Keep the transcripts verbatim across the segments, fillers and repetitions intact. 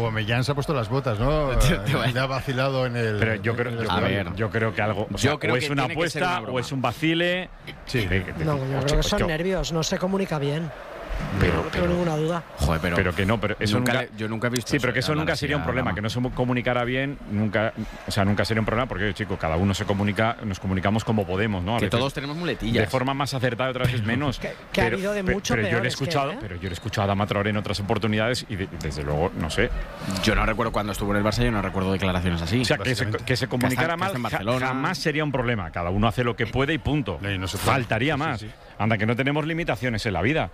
Aubameyang se ha puesto las botas, ¿no? Le ha vacilado en el. Pero yo creo, yo, a creo, ver. yo creo que algo. O, sea, Yo creo o es que una tiene que ser apuesta una broma. o es un vacile. Sí. De- de- No, yo ocho, creo que son yo- nervios, no se comunica bien. Pero, No tengo pero, ninguna duda. Joder, pero, pero que no, pero eso nunca nunca. le- yo nunca he visto Sí, pero que eso hablar nunca así sería un a problema, Lama. que no se comunicara bien, nunca, o sea, nunca sería un problema, porque, chicos, cada uno se comunica, nos comunicamos como podemos, ¿no? A Que veces todos tenemos muletillas. de forma más acertada, otras veces menos. Que- que ha habido de pe- mucho pero yo le he peores que escuchado, él, ¿eh? pero yo le he escuchado a Adama Traoré en otras oportunidades y, de- y desde luego, no sé. Yo no recuerdo cuando estuvo en el Barça, yo no recuerdo declaraciones así. O sea, que se, que se comunicara Que está- que mal está en ja- Barcelona. jamás sería un problema. Cada uno hace lo que puede y punto. No, y no se puede. Faltaría Sí, sí, más. sí. Anda, que no tenemos limitaciones en la vida.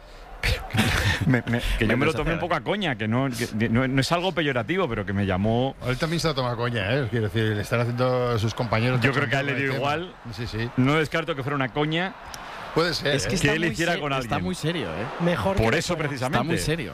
Me- me- que yo me lo Menos tomé un hacer- poco a coña, que no, que no, no es algo peyorativo, pero que me llamó. Él también se ha tomado coña, ¿eh? Quiero decir, le están haciendo a sus compañeros. Yo creo que a él le dio tema. igual. Sí, sí. No descarto que fuera una coña. Puede ser. Es que ¿eh? está él muy hiciera se- con Está alguien. muy serio, ¿eh? Mejor que Por no eso, fuera. precisamente. Está muy serio.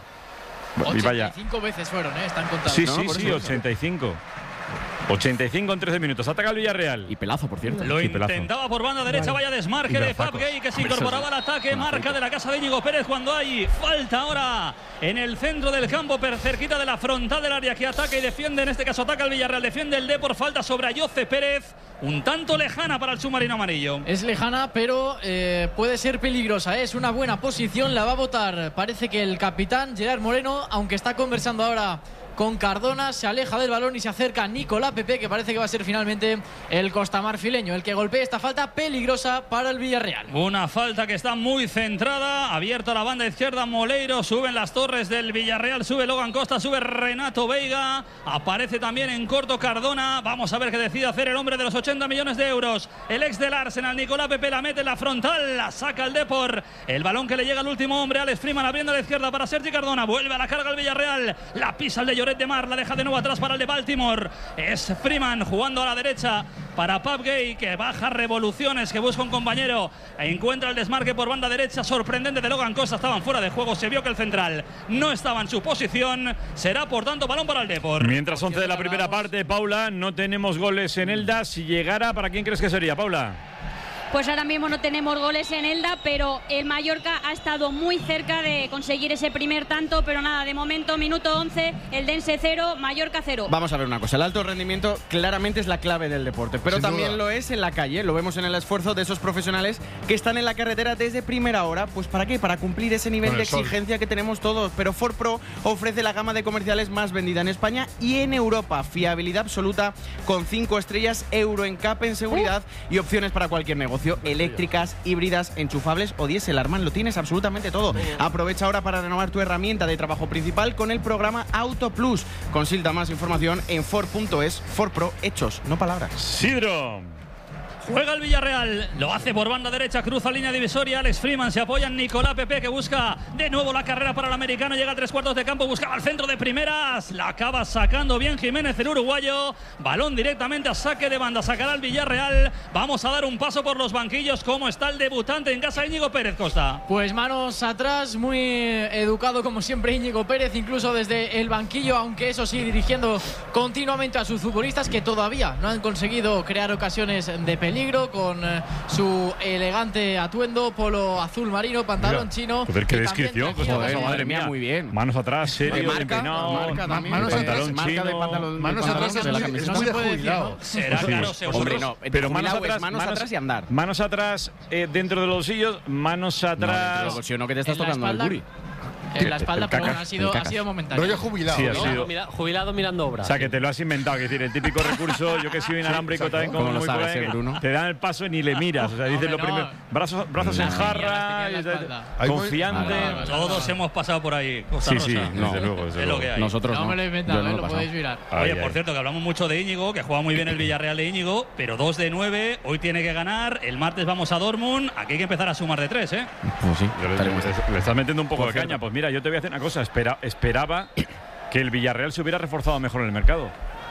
Y vaya. ochenta y cinco veces fueron, ¿eh? Están contados. Sí, No, sí, por sí, eso. ochenta y cinco. ochenta y cinco en trece minutos. Ataca el Villarreal. Y pelazo, por cierto. Lo Sí, pelazo. intentaba por banda derecha, Vale. vaya desmarque Y de brazacos. Fabgay que se Hombre, incorporaba eso al sí. ataque, Un marca aceite. de la casa de Íñigo Pérez cuando hay falta ahora en el centro del campo, per- cerquita de la frontal del área que ataca y defiende, en este caso ataca el Villarreal, defiende el Depor, falta sobre Ayoce Pérez, un tanto lejana para el submarino amarillo. Es lejana, pero eh, puede ser peligrosa. ¿eh? Es una buena posición, la va a votar. Parece que el capitán Gerard Moreno, aunque está conversando ahora con Cardona, se aleja del balón y se acerca a Nicolás Pepe, que parece que va a ser finalmente el costamarfileño el que golpee esta falta peligrosa para el Villarreal. Una falta que está muy centrada, abierto a la banda izquierda Moleiro, suben las torres del Villarreal, sube Logan Costa, sube Renato Veiga, aparece también en corto Cardona, vamos a ver qué decide hacer el hombre de los ochenta millones de euros, el ex del Arsenal, Nicolás Pepe la mete en la frontal, la saca el Depor, el balón que le llega al último hombre, Alex Freeman abriendo a la izquierda para Sergi Cardona, vuelve a la carga el Villarreal, la pisa el de Lloret de Mar, la deja de nuevo atrás para el de Baltimore, es Freeman jugando a la derecha para Fabgay, que baja revoluciones, que busca un compañero, encuentra el desmarque por banda derecha, sorprendente de Logan Costa, estaban fuera de juego, se vio que el central no estaba en su posición, será por tanto balón para el Depor. Mientras once de la primera parte, Paula, no tenemos goles en Elda. Si llegara, ¿para quién crees que sería, Paula? Pues ahora mismo no tenemos goles en Elda, pero el Mallorca ha estado muy cerca de conseguir ese primer tanto, pero nada, de momento, minuto once, el Dense cero, Mallorca cero. Vamos a ver una cosa, el alto rendimiento claramente es la clave del deporte, pero Sin también duda. lo es en la calle, lo vemos en el esfuerzo de esos profesionales que están en la carretera desde primera hora, pues ¿para qué? Para cumplir ese nivel Con de el sol. exigencia que tenemos todos, pero Ford Pro ofrece la gama de comerciales más vendida en España y en Europa, fiabilidad absoluta con cinco estrellas, Euro en CAP en seguridad y opciones para cualquier negocio, eléctricas, híbridas, enchufables o diésel, Arman, lo tienes absolutamente todo. Aprovecha ahora para renovar tu herramienta de trabajo principal con el programa Auto Plus. Consulta más información en Ford punto es. Ford Pro, hechos, no palabras. Sidro. Juega el Villarreal, lo hace por banda derecha, cruza línea divisoria, Alex Freeman se apoya en Nicolás Pepe, que busca de nuevo la carrera para el americano, llega a tres cuartos de campo, buscaba el centro de primeras, la acaba sacando bien Jiménez, el uruguayo, balón directamente a saque de banda, sacará el Villarreal, vamos a dar un paso por los banquillos, cómo está el debutante en casa, Íñigo Pérez Costa. Pues manos atrás, muy educado como siempre Íñigo Pérez, incluso desde el banquillo, aunque eso sí, dirigiendo continuamente a sus futbolistas que todavía no han conseguido crear ocasiones de peligro, con eh, su elegante atuendo, polo azul marino, pantalón Mira, chino. Joder, qué que también descripción. tenía Joder, ocasión. madre mía, muy bien. Manos atrás, serio, Marca, empeinado, marca ma- también. manos atrás, pantalón marca de chino. pantalón, Manos de atrás pantalón es de la muy, es camiseta. muy de No se puede decir, jubilado. ¿no? Será Sí. claro, seguro. Hombre, no, Pero manos jubilado atrás, es manos atrás y andar. Manos atrás eh, dentro de los bolsillos, manos No, dentro de atrás. los bolsillos, no que te estás En la tocando el espalda. guri. En la espalda, El pero cacas, bueno, ha sido, el ha cacas. sido momentáneo. Rollo jubilado, Sí, ha ¿no? sido. Jubilado mirando obras. O sea, que te lo has inventado, es decir, el típico recurso, yo que soy inalámbrico exacto. también como ¿Cómo lo muy sabes, por ahí, eh, Bruno? te dan el paso y ni le miras, o sea, dices Hombre, lo no. primero, brazos, brazos en Las tenía, jarra, las tenía en la y- espalda. Ahí voy- confiante. Vale, vale, Todos hemos pasado por ahí, Costa Sí, sí, Rosa. desde No. luego, desde Es luego. lo que hay. Nosotros No no. me lo he Yo inventado, no ¿eh? lo lo he podéis pasado. mirar. Ay, Oye, ay. por cierto, que hablamos mucho de Íñigo, que juega muy bien el Villarreal de Íñigo, pero dos de nueve, hoy tiene que ganar, el martes vamos a Dortmund, aquí hay que empezar a sumar de tres, ¿eh? Pues sí, Yo le, estaremos. le- le estás metiendo un poco Por de cierto. caña. Pues mira, yo te voy a hacer una cosa. Espera, esperaba que el Villarreal se hubiera reforzado mejor en el mercado.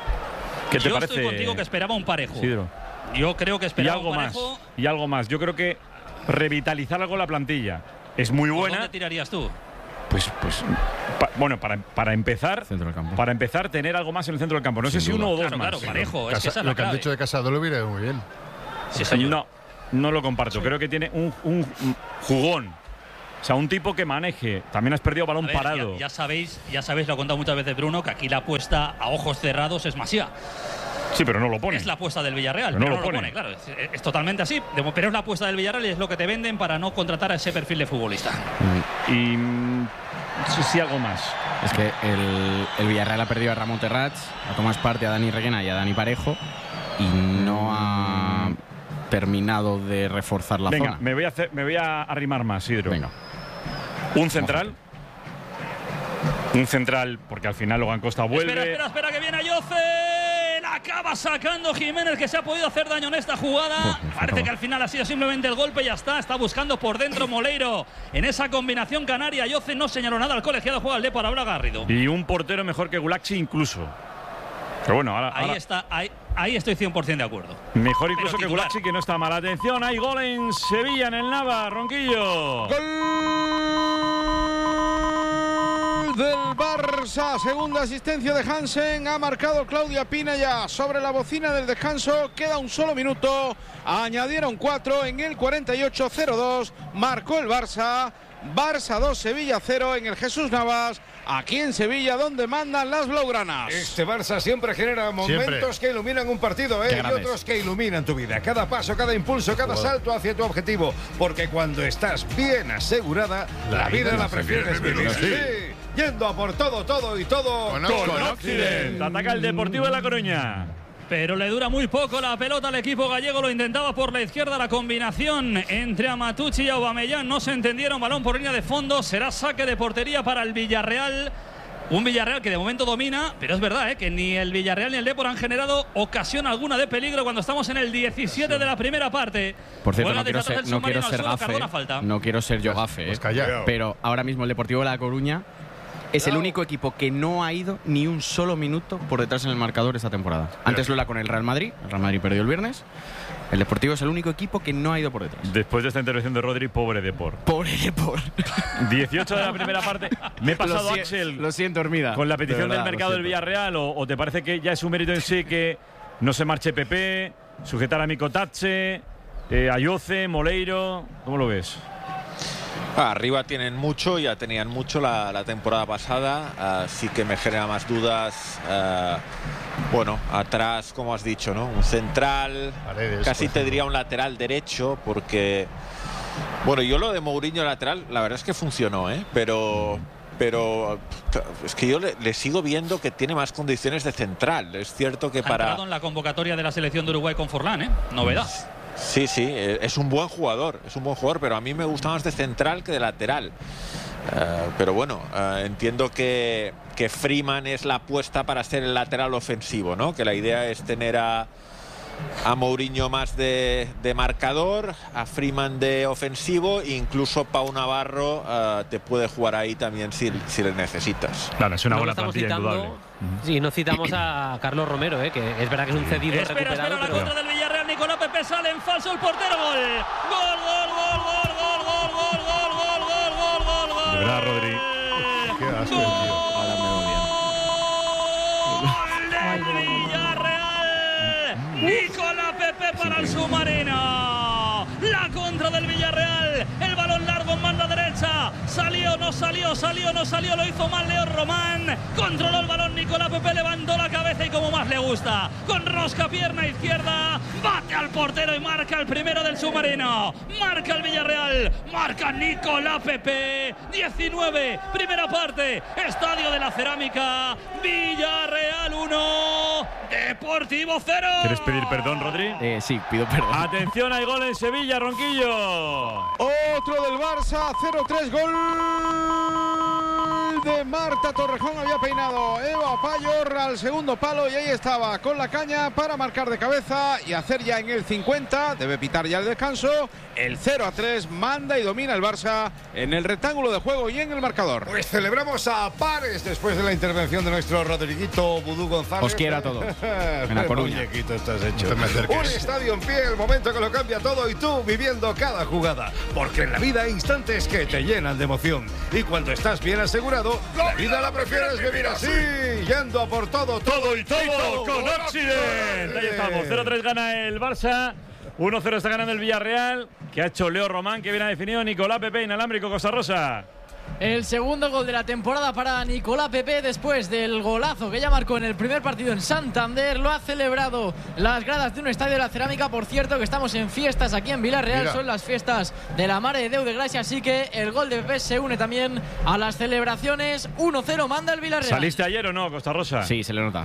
¿Qué te Yo parece, estoy contigo que esperaba un parejo. Sidro? Yo creo que Y esperaba algo un más. parejo. Y algo más. Yo creo que revitalizar algo la plantilla es muy ¿Por buena. dónde tirarías tú? Pues, pues pa- bueno, para, para empezar, Centro del campo. para empezar, tener algo más en el centro del campo. No sé Sin si uno duda. o dos Claro, más. claro, parejo, es Casa- que esa es lo la que han clave. dicho de Casado lo hubiera ido muy bien. Sí, señor. No, no lo comparto. Creo que tiene un, un jugón O sea, un tipo que maneje. También has perdido balón A ver, parado. Ya, ya sabéis, ya sabéis, lo ha contado muchas veces Bruno, que aquí la apuesta a ojos cerrados es Masía. Sí, pero no lo pone. Es la apuesta del Villarreal, Pero pero, no no lo lo pone. pone, claro. Es, es totalmente así, de- pero es la apuesta del Villarreal y es lo que te venden para no contratar a ese perfil de futbolista. Y mm, sí, sí, algo más. Es que el, el Villarreal ha perdido a Ramón Terrats, a Tomás Partey, a Dani Reguena y a Dani Parejo y no ha terminado de reforzar la Venga, zona. me voy, a hacer, me voy a arrimar más, Sidro. Venga. Un central. Un central, porque al final Logan Costa vuelve. Espera, espera, espera, que viene Ayoce. La acaba sacando Jiménez, que se ha podido hacer daño en esta jugada. Uf, Parece que al final ha sido simplemente el golpe y ya está. Está buscando por dentro Moleiro. En esa combinación canaria, Ayoce no señaló nada al colegiado, juega el Depor, ahora Garrido. Y un portero mejor que Gulaxi incluso. Pero bueno, ahora, Ahí ahora está, ahí, ahí estoy cien por ciento de acuerdo. mejor incluso Pero que titular. Gulaxi, que no está mal. Atención, hay gol en Sevilla, en el Nava, Ronquillo. Del Barça, segunda asistencia de Hansen, ha marcado Claudia Pina ya sobre la bocina del descanso, queda un solo minuto, añadieron cuatro en el cuarenta y ocho, cero dos, marcó el Barça, Barça dos, Sevilla cero en el Jesús Navas, aquí en Sevilla donde mandan las blaugranas. Este Barça siempre genera momentos Siempre. que iluminan un partido, ¿eh? Qué Y grandes. otros que iluminan tu vida. Cada paso, cada impulso, cada salto hacia tu objetivo. Porque cuando estás bien asegurada, la, vida la prefieres vivir así. Yendo a por todo, todo y todo. Con Con Occident. Ataca el Deportivo de La Coruña. Pero le dura muy poco la pelota al equipo gallego, lo intentaba por la izquierda, la combinación entre Amatucci y Aubameyang no se entendieron, balón por línea de fondo, será saque de portería para el Villarreal. Un Villarreal que de momento domina, pero es verdad ¿eh? que ni el Villarreal ni el Depor han generado ocasión alguna de peligro cuando estamos en el diecisiete de la primera parte. Por cierto, Juega no quiero detrás ser, del no quiero submarino al ser suelo, gafe, Cardona falta. no quiero ser yo gafe, Pues eh, calla. pero ahora mismo el Deportivo de La Coruña es el único equipo que no ha ido ni un solo minuto por detrás en el marcador esta temporada. Antes lo era con el Real Madrid, el Real Madrid perdió el viernes. El Deportivo es el único equipo que no ha ido por detrás. Después de esta intervención de Rodri, pobre Depor. Pobre Depor. dieciocho de la primera parte. Me he pasado, Lo si- Axel, Lo siento, Hermida. con la De petición verdad, del mercado lo del siento. Villarreal, o, o te parece que ya es un mérito en sí que no se marche Pepe, sujetar a Micotache, eh, Ayoce, Moleiro? ¿Cómo lo ves? Ah, arriba tienen mucho, ya tenían mucho la, la temporada pasada, así que me genera más dudas. eh, bueno, atrás, como has dicho, ¿no? Un central, Paredes, casi por te ejemplo. diría un lateral derecho, porque, bueno, yo lo de Mourinho lateral, la verdad es que funcionó, ¿eh? Pero, pero es que yo le, le sigo viendo que tiene más condiciones de central. Es cierto que Ha para... entrado en la convocatoria de la selección de Uruguay con Forlán, ¿eh? Novedad. Sí, sí, eh, es un buen jugador, es un buen jugador, pero a mí me gusta más de central que de lateral. Eh, pero bueno, eh, entiendo que, que Freeman es la apuesta para ser el lateral ofensivo, ¿no? Que la idea es tener a, a Mourinho más de, de marcador, a Freeman de ofensivo, e incluso Pau Navarro eh, te puede jugar ahí también si, si le necesitas. Claro, es una No buena estamos plantilla, citando- indudable. Sí, no citamos a Carlos Romero, ¿eh? Que es verdad que es un cedido Espera, espera, recuperado, la pero contra del Villarreal, Nicolás Pepe sale en falso el portero, gol. Gol, gol, gol, gol, gol, gol, gol, gol, gol, gol, gol, gol, gol. De verdad, Rodri. Qué asco, tío. Ahora me Gol del Villarreal. Nicolás Pepe para el submarino. La contra del Villarreal. El balón largo en banda derecha. Salió, no salió, salió, no salió. Lo hizo mal Leo Román. Controló el balón Nicolás Pepe, levantó la cabeza y como más le gusta. Con rosca pierna izquierda. Bate al portero y marca el primero del submarino. Marca el Villarreal. Marca Nicolás Pepe. diecinueve. Primera parte. Estadio de la Cerámica. Villarreal uno. Deportivo cero. ¿Quieres pedir perdón, Rodri? Eh, sí, pido perdón. Atención, hay gol en Sevilla, Ronquillo. Otro del Barça, cero tres, gol de Marta Torrejón, había peinado Eva Payor al segundo palo y ahí estaba con la caña para marcar de cabeza y hacer ya en el cincuenta, debe pitar ya el descanso, el cero a tres, manda y domina el Barça en el rectángulo de juego y en el marcador. Pues celebramos a pares después de la intervención de nuestro Rodriguito Vudú González. Os quiero a todos. En La Qué Coruña. muñequito estás hecho. No te me acerques. Un estadio en pie, el momento que lo cambia todo y tú viviendo cada jugada. Porque en la vida hay instantes que te llenan de emoción. Y cuando estás bien asegurado, la vida la prefieres vivir así. Yendo a por todo, todo y todo. Con Occident. Ahí estamos. cero tres gana el Barça. uno cero está ganando el Villarreal, que ha hecho Leo Román, que viene a definido Nicolás Pepe, inalámbrico Costa Rosa. El segundo gol de la temporada para Nicolás Pepe después del golazo que ya marcó en el primer partido en Santander. Lo ha celebrado las gradas de un estadio de la Cerámica. Por cierto, que estamos en fiestas aquí en Villarreal. Mira. Son las fiestas de la Mare de Déu de Gracia. Así que el gol de Pepe se une también a las celebraciones. uno cero manda el Villarreal. ¿Saliste ayer o no, Costa Rosa? Sí, se le nota.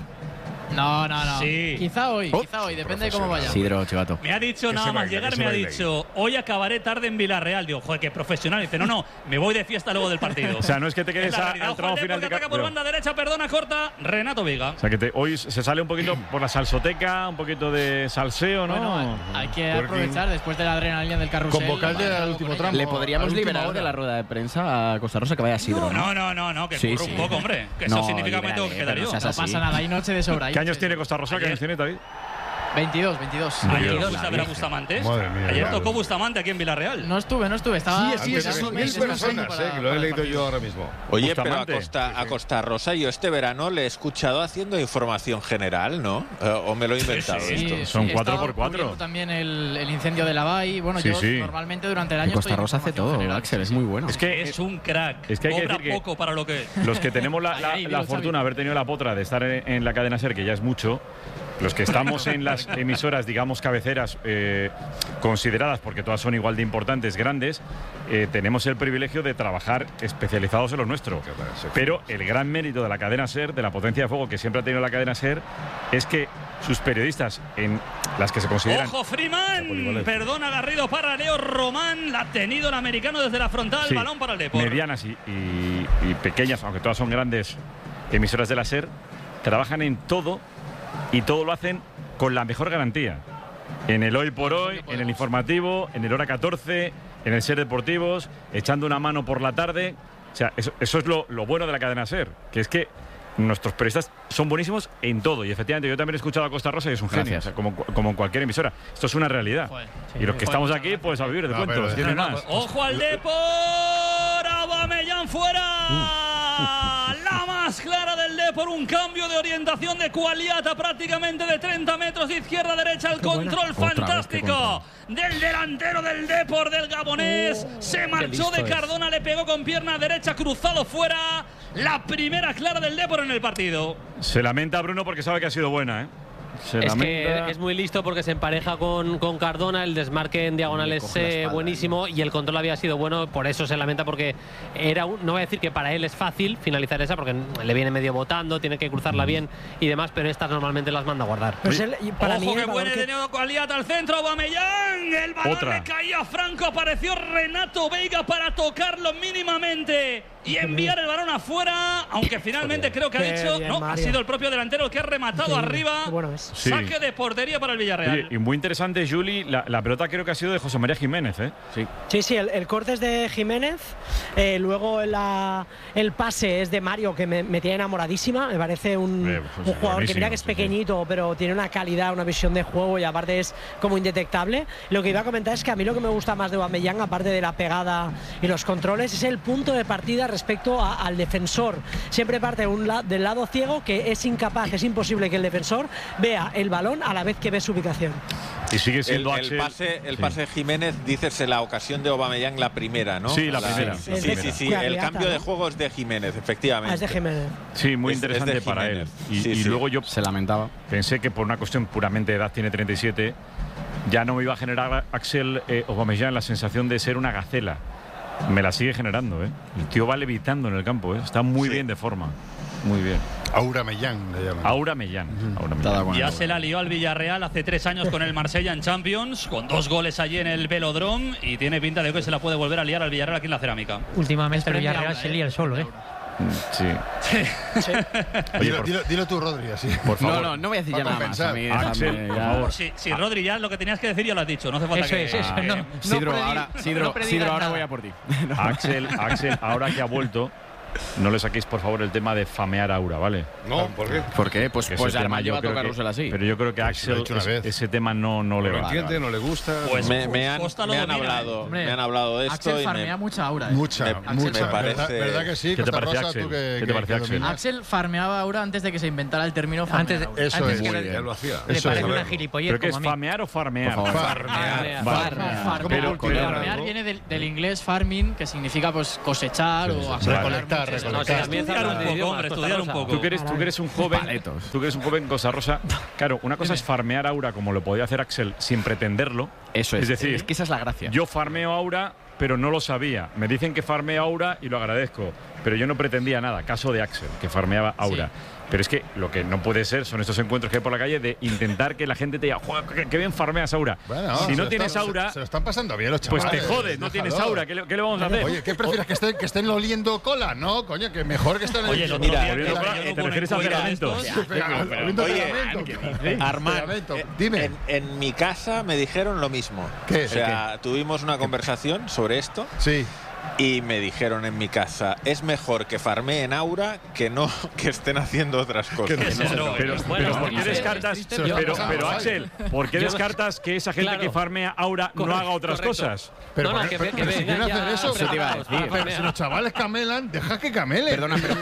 No, no, no. Sí. Quizá hoy, oh, quizá hoy, depende de cómo vaya. Sidro, chivato. Me ha dicho nada más llegar, me ha dicho, hoy acabaré tarde en Villarreal. Digo, joder, qué profesional. Dice, no, no, me voy de fiesta luego del partido. O sea, no es que te quedes a, al tramo final de ataca por banda derecha, perdona, corta, Renato Veiga. O sea, que te, hoy se sale un poquito por la salsoteca, un poquito de salseo, ¿no? Bueno, hay que aprovechar después de la adrenalina del carrusel. Convocarle al último tramo. ¿Le podríamos liberar de la rueda de prensa a Costa Rosa que vaya a Sidro? No, no, no, no, que sí, curro sí. un poco, hombre. Que no, eso significa que me tengo que quedar yo. No pasa nada, hay noche de sobra. ¿Qué años tiene Costa Rosa? ¿Qué años tiene, David? veintidós, veintidós. Ayer fuiste a ver a Bustamante. Madre mía, Ayer madre. tocó Bustamante aquí en Villarreal. No estuve, no estuve. Estaba Sí, sí, esas son mil personas, eh, que lo he leído yo ahora mismo. Oye, Bustamante. pero a Costa, a Costa Rosa yo este verano le he escuchado haciendo información general, ¿no? Eh, ¿O me lo he inventado Sí, esto? sí, Son he cuatro estado por cuatro. cubriendo también el, el incendio de la V A I. Bueno, Sí, yo sí. normalmente durante el año Costa estoy en Rosa hace información todo, general. Axel, es muy bueno. Es que Es un crack. Es que hay que Cobra decir que poco para lo que es. los que tenemos la, la- Ahí, ahí, la dilo, fortuna de Xavi. haber tenido la potra de estar en, en la cadena SER, que ya es mucho, los que estamos en las emisoras, digamos, cabeceras eh, consideradas, porque todas son igual de importantes, grandes, eh, tenemos el privilegio de trabajar especializados en lo nuestro. Pero el gran mérito de la cadena SER, de la potencia de fuego que siempre ha tenido la cadena SER, es que sus periodistas, en las que se consideran... ¡Ojo, Freeman! Perdona, Garrido para Leo Román. La ha tenido el americano desde la frontal. Sí, Balón para el Depor. medianas y, y- y pequeñas, aunque todas son grandes emisoras de la SER, trabajan en todo y todo lo hacen con la mejor garantía. En el Hoy por Hoy, en el informativo, en el Hora catorce, en el SER Deportivos, echando una mano por la tarde. O sea, eso, eso es lo, lo bueno de la cadena SER, que es que nuestros periodistas son buenísimos en todo. Y efectivamente, yo también he escuchado a Costa Rosa y es un genio, Gracias. o sea, como, como en cualquier emisora. Esto es una realidad. Joder, y los que Joder, estamos muchas aquí, gracias. pues a vivir de No, cuentos. pero- No hay más. ¡Ojo al Depor! ¡Aubameyang fuera! La más clara del Depor. Un cambio de orientación de Cualiata prácticamente de treinta metros de izquierda a derecha. El control Otra vez, qué fantástico del delantero del Depor, del gabonés. Se marchó de Cardona, le pegó con pierna derecha, cruzado fuera. La primera clara del Depor en el partido. Se lamenta Bruno porque sabe que ha sido buena, ¿eh? Se Es lamenta. que es muy listo porque se empareja con, con Cardona, el desmarque en diagonal Le es coge la eh, espalda, buenísimo y el control había sido bueno, por eso se lamenta porque era un- no voy a decir que para él es fácil finalizar esa porque le viene medio botando, tiene que cruzarla bien y demás, pero estas normalmente las manda a guardar. Pues él- y para mí Ojo el que valor buena que- de Neo Cualiata al centro, Aubameyang. El balón Otra. le caía a Franco, apareció Renato Veiga para tocarlo mínimamente y enviar el balón afuera, aunque finalmente creo que ha Qué dicho, bien, no, ha Mario. sido el propio delantero el que ha rematado Increíble, arriba. qué bueno es. Sí. Saque de portería para el Villarreal. Oye, y muy interesante, Juli, la, la pelota creo que ha sido de José María Jiménez, ¿eh? Sí. Sí, sí, el, el corte es de Jiménez, eh, luego la- el pase es de Mario, que me, me tiene enamoradísima, me parece un, Eh, pues un jugador que buenísimo, mira que es sí, sí. pequeñito, pero tiene una calidad, una visión de juego y aparte es como indetectable. Lo que iba a comentar es que a mí lo que me gusta más de Aubameyang, aparte de la pegada y los controles, es el punto de partida respecto a- al defensor. Siempre parte un la- del lado ciego, que es incapaz, es imposible que el defensor vea el balón a la vez que ve su ubicación. Y sigue El, siendo el Axel. pase, el Sí. pase de Jiménez, dices en la ocasión de Aubameyang la primera, ¿no? Sí, la primera, Sí, la sí, primera. sí, sí, Fue el Arriata, cambio de ¿no? juego es de Jiménez, efectivamente. Ah, es de Jiménez. Sí, muy Es- es de interesante para él. Jiménez. Y, Sí, y sí. luego yo Se lamentaba. pensé que por una cuestión puramente de edad, tiene treinta y siete, ya no me iba a generar Axel eh, Aubameyang la sensación de ser una gacela. Me la sigue generando, ¿eh? El tío va levitando en el campo, ¿eh? Está muy Sí. bien de forma. Muy bien. Aura Mellán le llaman. Aura Mellán. Aura Está de Mellán. acuerdo. Ya se la lió al Villarreal hace tres años con el Marsella en Champions, con dos goles allí en el Velodrome, y tiene pinta de que se la puede volver a liar al Villarreal aquí en la Cerámica. Últimamente el Premio Villarreal Aura, se ¿eh? lía el solo, ¿eh? Sí. Oye, Dilo, por, dilo- dilo tú, Rodri, así. por favor. No, no, no voy a decir ya Para nada más. A mí, compensar. déjame Axel, por ya- favor. Si, si Rodri, ya lo que tenías que decir ya lo has dicho, no hace falta Eso que… es, eso. que- No, no Sidro, predi- ahora, no Sidro, predigas Sidro, ahora nada. voy a por ti. Axel, Axel, ahora que ha vuelto, no le saquéis por favor el tema de famear a Aura, ¿vale? No, ¿por qué? ¿Por qué? Pues, Que pues ese además tema lleva yo a creo que- tocarlo así. Pero yo creo que a Pues lo he Axel dicho una es- vez. ese tema no, no le ¿No lo va. entiende? ¿No le gusta? Pues me, me han, Costa lo me han domina, hablado, Hombre, me han hablado de esto Axel y farmea me, mucha Aura. ¿eh? Mucha, Me- mucha. me parece- ¿Verdad, ¿Verdad que sí? ¿Qué te Costa parece, Rosa, Axel? tú que- ¿Qué te que- parece, que Axel? dominas. Axel farmeaba Aura antes de que se inventara el término farmear Antes de- Aura. Eso antes es. que Muy le- bien, lo hacía. Le Eso parece es. una gilipollez ¿Pero qué es como a mí. famear o farmear? Por favor. Farmear. Vale. Farmear, Pero- porque pero- farmear viene del, del inglés farming, que significa pues cosechar Sí, sí, o sí. acumular Recolectar, muchos- recolectar. No, si también Estudiar hablas un de poco, idiomas, hombre, Costa estudiar un Rosa. poco. Tú que eres, tú que eres un joven, Paletos. tú que eres un joven Cosa Rosa, claro, una cosa es farmear Aura como lo podía hacer Axel sin pretenderlo. Eso es. Es decir, es que esa es la gracia. Yo farmeo Aura, pero no lo sabía. Me dicen que farmeo Aura y lo agradezco, pero yo no pretendía nada. Caso de Axel, que farmeaba Aura. Pero es que lo que no puede ser son estos encuentros que hay por la calle de intentar que la gente te diga, "Joder, qué, qué bien farmeas Aura". Bueno, si se no lo tienes están- Aura, Se, se lo están pasando bien los pues chavales. te jodes, no tienes déjalo. Aura. ¿Qué le, qué le vamos a hacer? Oye, ¿qué prefieres? ¿Que estén, que estén oliendo cola? No, coño, que mejor que estén Oye, el otro Mira, día oliendo que cola, yo ¿te con refieres a encuentros pegamento? estos, Oliendo Oye, pegamento. Armand, Pegamento. eh, Dime. En, en mi casa me dijeron lo mismo. ¿Qué? O sea, tuvimos una conversación sobre esto Sí. y me dijeron en mi casa, es mejor que farmeen Aura que no que estén haciendo otras cosas. Que se drogue. Pero, Bueno, pero ¿por qué Axel, descartas? triste, pero Pero, está pero pasando, Axel, ¿por qué Yo no- descartas que esa gente Claro. que farmea Aura no Correcto, haga otras correcto. cosas? Pero, No, no, ¿por que qué- ve- pero que si vengan quieren ya hacer eso, Eso te iba a preparados decir. para pero farmear. si los chavales camelan, deja que camelen. Perdona, pero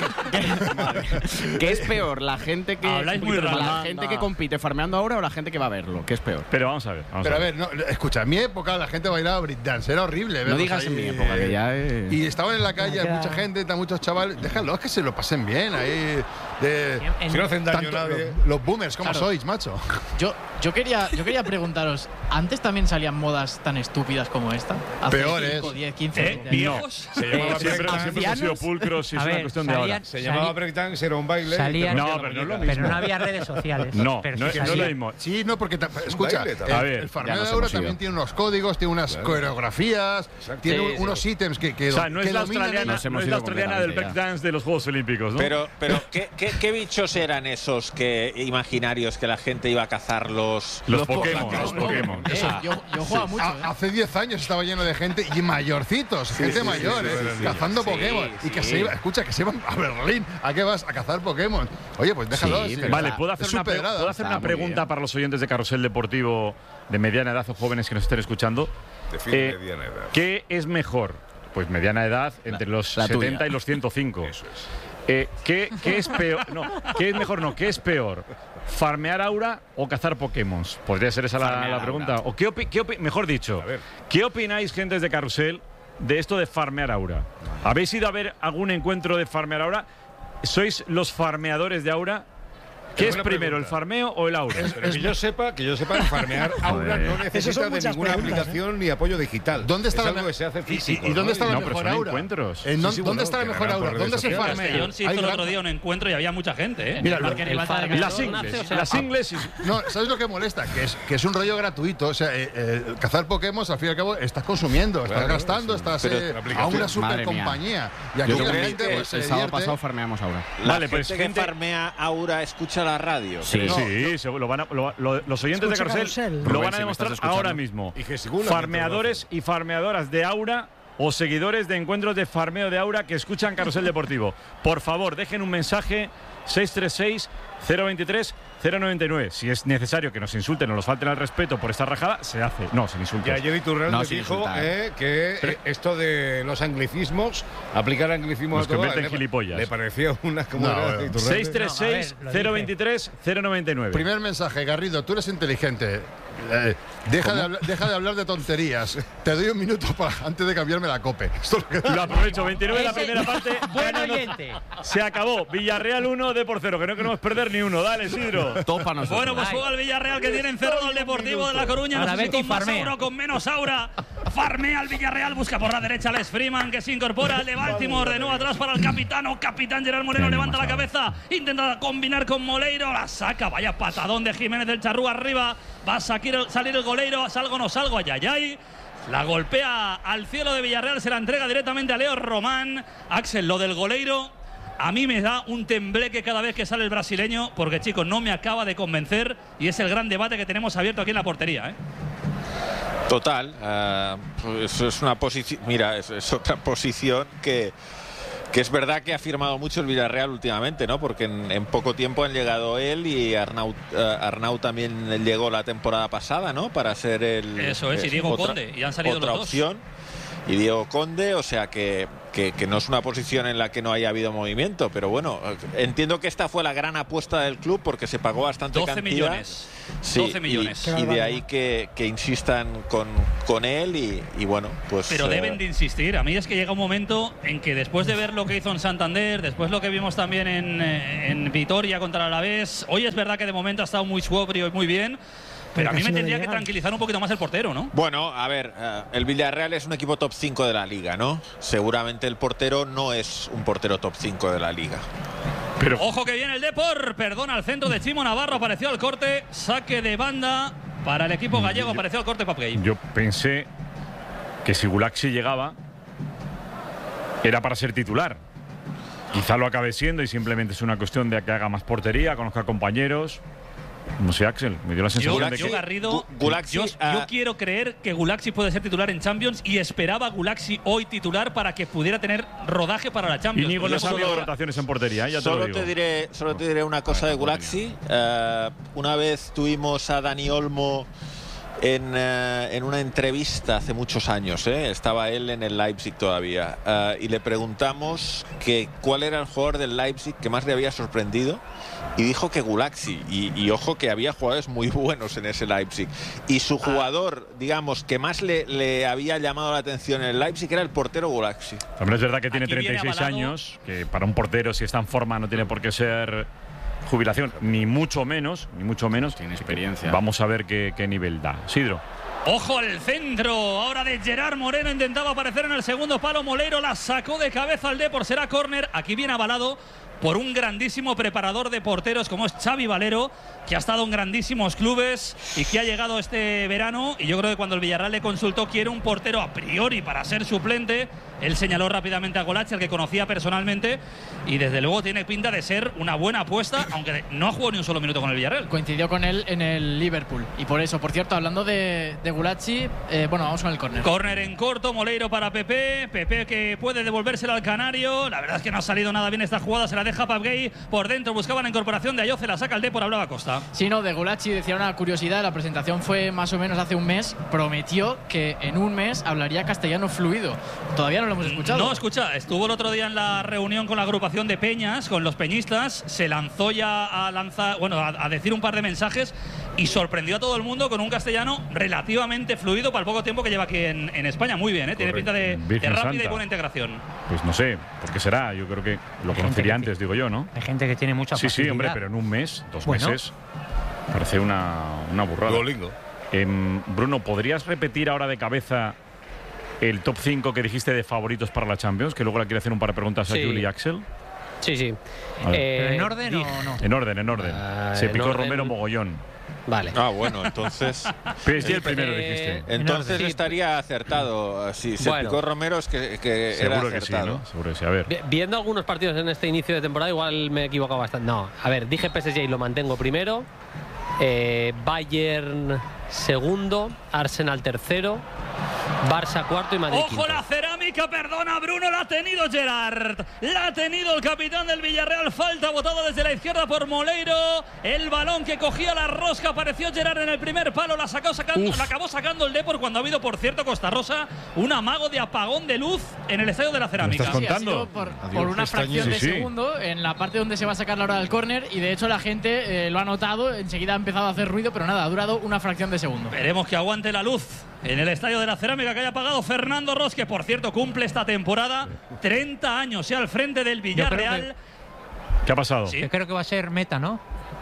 ¿qué, qué es peor? ¿La gente que Habláis muy la raro. gente que compite farmeando ahora o la gente que va a verlo? ¿Qué es peor? Pero vamos a ver. Vamos Pero a a ver. ver, no, escucha, en mi época la gente bailaba breakdance, era horrible. No verlos digas ahí, en mi época, que ya eh, es- Y estaban en la calle, hay Ya. mucha gente, está muchos chavales. Déjalos que se lo pasen bien ahí. De, En- Si no hacen daño tanto- a nadie. los, los boomers, ¿cómo Claro. sois, macho? Yo, yo, quería, yo quería preguntaros, ¿antes también salían modas tan estúpidas como esta? Hace Peores. cinco, diez, quince, ¿Eh? veinte años. ¿Viejos? Se llamaba Siempre, siempre hemos sido ancianos. pulcros y A es una ver, cuestión de ahora. salían- Se llamaba Salí- breakdance, era un baile. y te Salían- rompían No, la pero no es lo muñeca. Pero no había redes sociales. No, pero no, sí no es lo salían. mismo. Sí, no, porque ta- escucha, baile el, también. A ver, el farmeo ya nos de Aura hemos ido. también tiene unos códigos, tiene unas coreografías, tiene Sí, un- sí. unos ítems que, que, O sea, no que es la dominan australiana, Nos no hemos es la ido australiana del completamente ya. breakdance de los Juegos Olímpicos, ¿no? Pero, pero ¿qué, qué, qué bichos eran esos que imaginarios que la gente iba a cazarlos? los los po- Pokémon, los Pokémon. Eh, yo, yo jugaba mucho. A- ¿eh? hace diez años estaba lleno de gente y mayorcitos, gente sí, mayor, sí, eh, sí, sí, sí. cazando Sí, Pokémon. Y que sí. se iba, escucha, que se iban a Berlín. ¿A qué vas? A cazar Pokémon. Oye, pues déjalo. Sí, sí. pero Vale, está- ¿puedo hacer es una, pre- superada. ¿puedo hacer Está una muy pregunta bien. para los oyentes de Carrusel Deportivo de mediana edad o jóvenes que nos estén escuchando? De fin, Eh, mediana edad. ¿Qué es mejor? Pues mediana edad, entre los la setenta tuya. y los ciento cinco. Eso es. Eh, ¿qué, qué es peor? No, ¿qué es mejor? No, ¿qué es peor? ¿Farmear Aura o cazar Pokémon? Podría ser esa la, Farmear la Aura. pregunta. ¿O qué, opi- qué opi- mejor dicho, A ver. ¿qué opináis, gentes de Carrusel, de esto de farmear Aura? ¿Habéis ido a ver algún encuentro de farmear Aura? ¿Sois los farmeadores de Aura? ¿Qué Es es buena primero, pregunta. el farmeo o el Aura? Pero que yo sepa, que yo sepa, farmear Aura no necesita son de muchas ninguna preguntas, aplicación ni apoyo digital. ¿Dónde está es la algo me- que se hace y- físico. y, y dónde está la No, pero mejor son Aura? encuentros. ¿En Sí, dónde sí, dónde bueno, está la que mejor ganan por Aura? redes ¿Dónde se sociales. farmea? Castellón se Hay hizo el gran- otro día un encuentro y había mucha gente, ¿eh? Mira, El Parque lo- Rival el Tarragona. Las nace, ingles, o sea, las ingles y- No, ¿sabes lo que molesta? Que es, que es un rollo gratuito. O sea, eh, eh, cazar Pokémon, al fin y al cabo, estás consumiendo, estás Claro, gastando, es un- estás pero- eh, a aplicación. una super Madre mía. compañía. Y aquí Yo la creo gente que pues, se el sábado divierte. pasado farmeamos ahora. La Vale, gente pues, que gente- farmea Aura escucha la radio. Sí. Sí, se- lo van a- lo- lo- los oyentes de Escucha Carrusel Carrusel. lo Rubén, van a si me demostrar estás escuchando. ahora mismo. Y que según la Farmeadores y farmeadoras de Aura o seguidores de encuentros de farmeo de Aura que escuchan Carrusel Deportivo. Por favor, dejen un mensaje seis tres seis, cero dos tres, cero nueve nueve. Si es necesario que nos insulten o nos falten al respeto por esta rajada, se hace. No, sin Y insultos. ayer Iturralde No, me sin dijo insultar. eh, que eh, esto de los anglicismos, aplicar anglicismos Nos a todo, convierte en le- gilipollas. Le parecía una como No, era bueno. Iturralde. seis tres seis, No, a ver, cero lo dos tres, cero nueve nueve. Primer mensaje, Garrido, tú eres inteligente. Eh, deja, de habla- deja de hablar de tonterías. Te doy un minuto para, antes de cambiarme la cope. Esto es lo que Lo aprovecho, veintinueve la Ese- primera parte. Buen ganando- oyente. Se acabó. Villarreal uno, de por cero, que no queremos perder ni uno. Dale, Isidro. Todo para nosotros. Bueno, pues juega el Villarreal que tiene encerrado al Deportivo de La Coruña. No Ahora sé si vete y con más farmea. aura o con menos aura. Farmea al Villarreal, busca por la derecha a Les Freeman, que se incorpora al de Baltimore. De nuevo atrás para el capitán o capitán Gerard Moreno. Tiene Levanta la más cabeza, intenta combinar con Moleiro. La saca, vaya patadón de Jiménez del Charrúa arriba. Va a salir, salir el goleiro. Salgo o no salgo, ayayay. La golpea al cielo de Villarreal, se la entrega directamente a Leo Román. Axel, lo del goleiro, a mí me da un tembleque cada vez que sale el brasileño, porque, chicos, no me acaba de convencer y es el gran debate que tenemos abierto aquí en la portería, ¿eh? Total. eh, pues es una posición. Mira, es, es otra posición que, que es verdad que ha firmado mucho el Villarreal últimamente, ¿no? Porque en, en poco tiempo han llegado él y Arnau, uh, Arnau también llegó la temporada pasada, ¿no? Para ser el... Eso es, y Diego otra, Conde, y han salido otra los dos. opción. Y Diego Conde, o sea que, que, que no es una posición en la que no haya habido movimiento, pero bueno, entiendo que esta fue la gran apuesta del club porque se pagó bastante doce cantidad. millones. Sí, doce millones. Y, y de ahí que, que insistan con, con él y, y bueno, pues... Pero eh, deben de insistir. A mí es que llega un momento en que después de ver lo que hizo en Santander, después lo que vimos también en, en Vitoria contra el Alavés, hoy es verdad que de momento ha estado muy sobrio y muy bien. Pero a mí me tendría que tranquilizar un poquito más el portero, ¿no? Bueno, a ver, uh, el Villarreal es un equipo top cinco de la liga, ¿no? Seguramente el portero no es un portero top cinco de la liga. Pero ojo que viene el Depor, perdona al centro de Chimo Navarro, apareció al corte, saque de banda para el equipo gallego, yo, apareció al corte Papgay. Yo pensé que si Gulaxi llegaba era para ser titular. Quizá lo acabe siendo y simplemente es una cuestión de que haga más portería, conozca compañeros. No sé, Axel, me dio la sensación yo, de que... Yo, Garrido, Gulaxi, yo, uh, yo quiero creer que Gulaxi puede ser titular en Champions y esperaba Gulaxi hoy titular para que pudiera tener rodaje para la Champions. Íñigo no sabe de rotaciones en portería, ya te solo lo digo. Te diré, solo te diré una cosa de Gulaxi. Uh, una vez tuvimos a Dani Olmo en, uh, en una entrevista hace muchos años, ¿eh? Estaba él en el Leipzig todavía, uh, y le preguntamos que cuál era el jugador del Leipzig que más le había sorprendido y dijo que Gulaxi, y, y ojo que había jugadores muy buenos en ese Leipzig, y su jugador, digamos, que más le, le había llamado la atención en el Leipzig era el portero Gulaxi. También es verdad que tiene Aquí treinta y seis avalado. años, que para un portero si está en forma no tiene por qué ser jubilación, ni mucho menos, ni mucho menos. Tiene experiencia. Vamos a ver qué, qué nivel da. Sidro. Ojo al centro, ahora de Gerard Moreno, intentaba aparecer en el segundo palo, Moleiro la sacó de cabeza al Depor, será córner, aquí viene avalado por un grandísimo preparador de porteros como es Xavi Valero, que ha estado en grandísimos clubes y que ha llegado este verano, y yo creo que cuando el Villarreal le consultó quiere un portero a priori para ser suplente, él señaló rápidamente a Golachi, al que conocía personalmente, y desde luego tiene pinta de ser una buena apuesta, aunque no ha jugado ni un solo minuto con el Villarreal. Coincidió con él en el Liverpool, y por eso, por cierto, hablando de, de Gulachi, eh, bueno, vamos con el córner. Córner en corto, Moleiro para Pepe, Pepe que puede devolvérsela al Canario, la verdad es que no ha salido nada bien esta jugada, se la deja Papgay por dentro, buscaba la incorporación de Ayoce, la saca el Depor, hablaba Costa. Sí, no, de Gulachi decía una curiosidad, la presentación fue más o menos hace un mes, prometió que en un mes hablaría castellano fluido. Todavía no lo hemos escuchado. No, escucha, estuvo el otro día en la reunión con la agrupación de Peñas, con los peñistas, se lanzó ya a lanzar, bueno, a, a decir un par de mensajes y sorprendió a todo el mundo con un castellano relativamente fluido para el poco tiempo que lleva aquí en, en España. Muy bien, ¿eh? Tiene pinta de, de rápida Santa. Y buena integración. Pues no sé, ¿por qué será? Yo creo que lo conocería antes, digo yo, ¿no? Hay gente que tiene mucha Sí, facilidad. sí, hombre, pero en un mes, dos bueno. meses, parece una, una burrada. Duolingo. Eh, Bruno, ¿podrías repetir ahora de cabeza el top cinco que dijiste de favoritos para la Champions? Que luego le quiere hacer un par de preguntas a Sí. Julie y Axel. Sí, sí. A ver. Eh, ¿Pero en orden dije- o no? En orden, en orden. Ah, Se en picó orden. Romero mogollón. Vale. Ah, bueno, entonces... P S G el Eh, primero eh, dijiste. Entonces Sí. estaría acertado. Si se Bueno. picó Romero es que, que era Seguro que sí, acertado. ¿no? Seguro que sí. A ver. Vi- Viendo algunos partidos en este inicio de temporada, igual me he equivocado bastante. No, a ver, dije P S G y lo mantengo primero. Eh, Bayern segundo, Arsenal tercero, Barça cuarto y Madrid Ojo quinto. la cerámica, perdona Bruno, la ha tenido Gerard, la ha tenido el capitán del Villarreal, falta botada desde la izquierda por Moleiro, el balón que cogía la rosca, apareció Gerard en el primer palo, la sacó sacando, la acabó sacando el Depor cuando ha habido, por cierto, Costa Rosa, un amago de apagón de luz en el estadio de la cerámica. estás Sí, ha contando? sido por, Adiós, por una pestañeo. fracción de Sí, sí. segundo en la parte donde se va a sacar la hora del córner, y de hecho la gente eh, lo ha notado, enseguida ha empezado a hacer ruido, pero nada, ha durado una fracción de segundo. Veremos que aguante la luz en el estadio de la cerámica que haya pagado Fernando Ros, que por cierto cumple esta temporada treinta años ya al frente del Villarreal. ¿Qué ha pasado? Sí. Yo creo que va a ser meta, ¿no?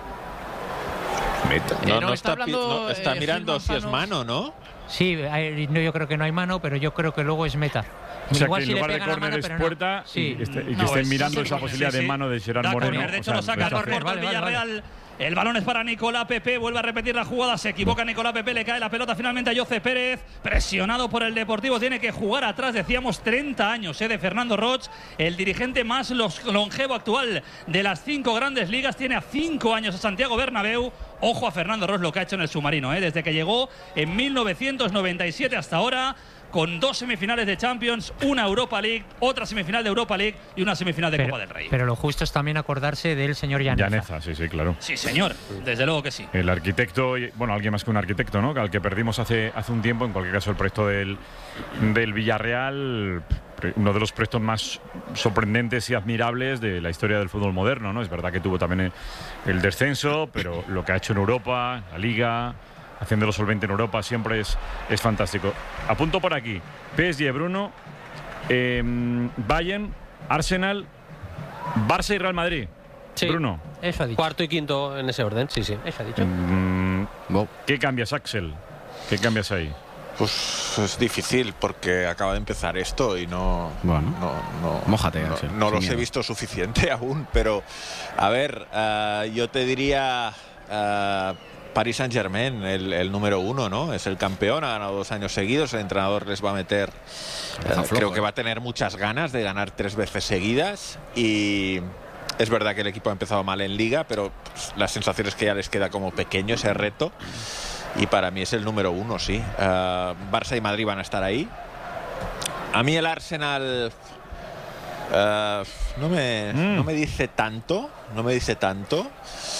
Meta. Eh, No, no, no está está, pi- hablando, no, está eh, mirando Gil si es Manzanos. mano, ¿no? Sí, hay- no, yo creo que no hay mano, pero yo creo que luego es meta. O sea, Igual que si en le lugar de pegan la córner mano, es pero no. puerta Sí. y, este- y que No, estén es- mirando sí, esa sí, posibilidad sí, de sí. mano de Gerard Da Moreno. córner, de hecho O sea, lo saca rechazo. por corto Vale, el vale, Villarreal. El balón es para Nicolás Pepe, vuelve a repetir la jugada, se equivoca Nicolás Pepe, le cae la pelota finalmente a Jose Pérez, presionado por el Deportivo, tiene que jugar atrás, decíamos treinta años eh, de Fernando Roig, el dirigente más los- longevo actual de las cinco grandes ligas, tiene a cinco años a Santiago Bernabéu. Ojo a Fernando Roig lo que ha hecho en el submarino, eh, desde que llegó en mil novecientos noventa y siete hasta ahora. con dos semifinales de Champions, una Europa League, otra semifinal de Europa League y una semifinal de pero, Copa del Rey. Pero lo justo es también acordarse del señor Llaneza. Llaneza, sí, sí, claro. Sí, señor, desde luego que sí. El arquitecto, y, bueno, alguien más que un arquitecto, ¿no? Al que perdimos hace, hace un tiempo, en cualquier caso el proyecto del, del Villarreal, uno de los proyectos más sorprendentes y admirables de la historia del fútbol moderno, ¿no? Es verdad que tuvo también el, el descenso, pero lo que ha hecho en Europa, la Liga, haciéndolo solvente en Europa, siempre es, es fantástico. Apunto por aquí, P S G, Bruno, eh, Bayern, Arsenal, Barça y Real Madrid. Sí, Bruno. Eso ha dicho. Cuarto y quinto en ese orden, sí, sí. Eso ha dicho. Mm, ¿Qué cambias, Axel? ¿Qué cambias ahí? Pues es difícil porque acaba de empezar esto y no. Bueno, no, no, mójate, no, Axel, no los miedo. he visto suficiente aún, pero a ver, uh, yo te diría uh, Paris Saint-Germain, el, el número uno, ¿no? Es el campeón, ha ganado dos años seguidos, el entrenador les va a meter. Uh, flojo, creo que eh. va a tener muchas ganas de ganar tres veces seguidas y. Es verdad que el equipo ha empezado mal en Liga, pero pues, la sensación es que ya les queda como pequeño ese reto. Y para mí es el número uno, sí. Uh, Barça y Madrid van a estar ahí. A mí el Arsenal uh, no, me, mm. no me dice tanto. No me dice tanto.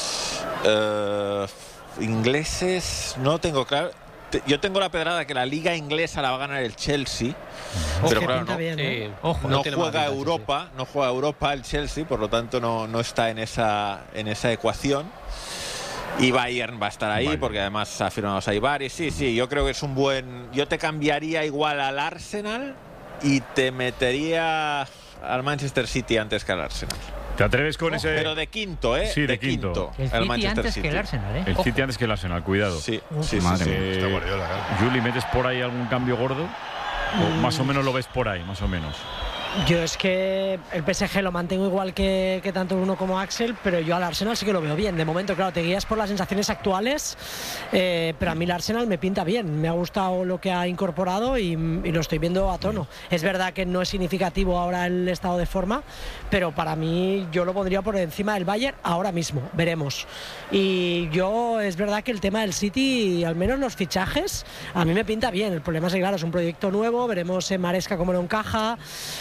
Uh, ingleses no tengo claro. Yo tengo la pedrada que la liga inglesa la va a ganar el Chelsea. Ojo, pero claro, no, bien, ¿eh? sí. Ojo, no, no tiene juega mala pinta, Europa, no juega Europa el Chelsea, por lo tanto no, no está en esa, en esa ecuación. Y Bayern va a estar ahí, vale, porque además ha firmado a Saibari. Sí, sí, yo creo que es un buen. Yo te cambiaría igual al Arsenal y te metería al Manchester City antes que al Arsenal. ¿Te atreves con oh, ese...? Pero de quinto, ¿eh? Sí, de, de quinto. quinto. El City Manchester antes City. que el Arsenal, ¿eh? El Ojo. City antes que el Arsenal, cuidado. Sí, sí, Madre sí. mía. sí. Está Guardiola, claro. Juli, ¿metes por ahí algún cambio gordo? ¿O más o menos lo ves por ahí, más o menos? Yo es que el P S G lo mantengo igual que, que tanto Bruno como Axel, pero yo al Arsenal sí que lo veo bien. De momento, claro, te guías por las sensaciones actuales, eh, pero a mí el Arsenal me pinta bien. Me ha gustado lo que ha incorporado y, y lo estoy viendo a tono. Es verdad que no es significativo ahora el estado de forma, pero para mí yo lo pondría por encima del Bayern ahora mismo. Veremos. Y yo, es verdad que el tema del City, al menos los fichajes, a mí me pinta bien. El problema es que, claro, es un proyecto nuevo, veremos en Maresca cómo lo encaja,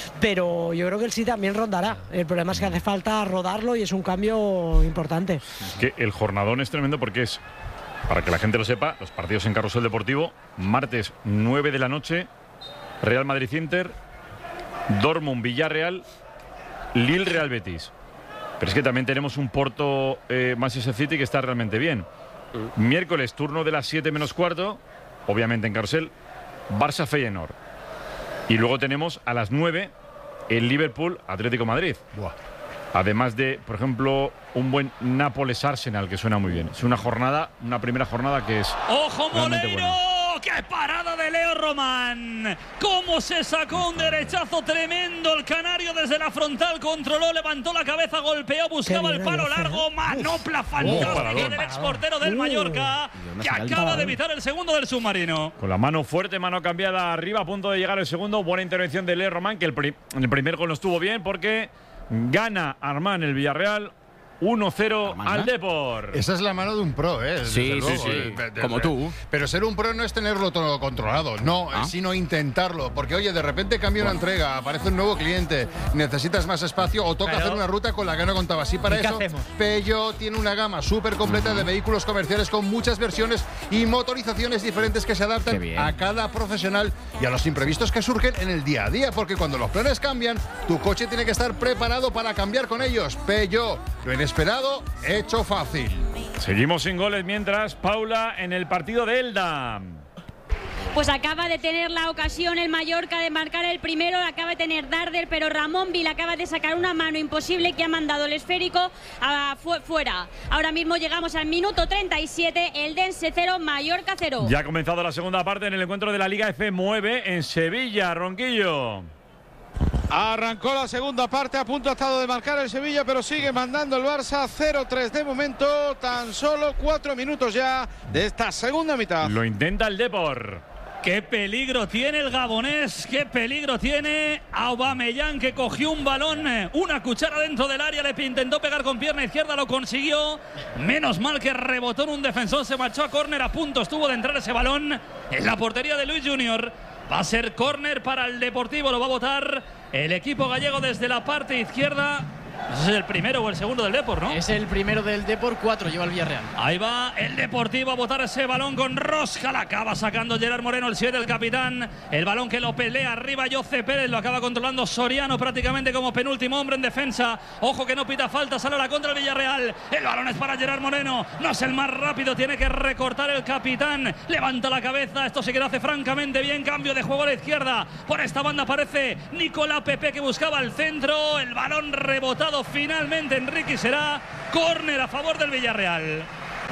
pero yo creo que el City también rondará. El problema es que hace falta rodarlo y es un cambio importante. Es que el jornadón es tremendo porque es, para que la gente lo sepa, los partidos en Carrusel Deportivo, martes nueve de la noche, Real Madrid-Inter, Dortmund Villarreal, Lille Real Betis. Pero es que también tenemos un Porto eh, Manchester City que está realmente bien. Miércoles, turno de las siete menos cuarto, obviamente en Carrusel, Barça Feyenoord. Y luego tenemos a las nueve el Liverpool Atlético Madrid. Buah. Además de, por ejemplo, un buen Nápoles Arsenal, que suena muy bien. Es una jornada, una primera jornada que es ¡ojo, realmente Moleiro! buena. ¡Qué parada de Leo Román! ¿Cómo se sacó un derechazo tremendo el canario desde la frontal? Controló, levantó la cabeza, golpeó, buscaba el palo largo. Manopla fantástica del exportero del Mallorca, que acaba de evitar el segundo del submarino. Con la mano fuerte, mano cambiada arriba, a punto de llegar el segundo. Buena intervención de Leo Román, que el, pri el primer gol no estuvo bien porque gana Armán el Villarreal. uno cero al Depor. Esa es la mano de un pro, ¿eh? Desde Sí, luego, sí, sí. eh, de- de- Como tú. Pero ser un pro no es tenerlo todo controlado, no, ¿Ah? sino intentarlo. Porque, oye, de repente cambia una entrega, aparece un nuevo cliente, necesitas más espacio o toca Pero- hacer una ruta con la que no contabas. Y para ¿Y qué eso, hacemos? Peugeot tiene una gama súper completa de vehículos comerciales con muchas versiones y motorizaciones diferentes que se Qué adaptan bien. a cada profesional y a los imprevistos que surgen en el día a día. Porque cuando los planes cambian, tu coche tiene que estar preparado para cambiar con ellos. Peugeot, lo inesperado, hecho fácil. Seguimos sin goles mientras, Paula, en el partido de Elda. Pues acaba de tener la ocasión el Mallorca de marcar el primero, acaba de tener Darder, pero Ramón Vil acaba de sacar una mano imposible que ha mandado el esférico a fu fuera. Ahora mismo llegamos al minuto treinta y siete, el Dense cero, Mallorca cero. Ya ha comenzado la segunda parte en el encuentro de la Liga F nueve en Sevilla, Ronquillo. Arrancó la segunda parte, a punto ha estado de marcar el Sevilla, pero sigue mandando el Barça cero tres de momento, tan solo cuatro minutos ya de esta segunda mitad. Lo intenta el Depor. ¡Qué peligro tiene el gabonés! ¡Qué peligro tiene Aubameyang, que cogió un balón, una cuchara dentro del área, le intentó pegar con pierna izquierda, lo consiguió. Menos mal que rebotó en un defensor, se marchó a córner, a punto estuvo de entrar ese balón en la portería de Luis Junior. Va a ser córner para el Deportivo, lo va a votar el equipo gallego desde la parte izquierda. Ese es el primero o el segundo del Depor, ¿no? Es el primero del Depor, cuatro lleva el Villarreal. Ahí va el Deportivo a botar ese balón con rosca. La acaba sacando Gerard Moreno, el siete, el capitán. El balón que lo pelea arriba Jose Pérez. Lo acaba controlando Soriano prácticamente como penúltimo hombre en defensa. Ojo que no pita falta, sale la contra el Villarreal. El balón es para Gerard Moreno. No es el más rápido, tiene que recortar el capitán. Levanta la cabeza. Esto sí que lo hace francamente bien. Cambio de juego a la izquierda. Por esta banda aparece Nicolás Pepe, que buscaba el centro. El balón rebotado finalmente Enrique, será córner a favor del Villarreal.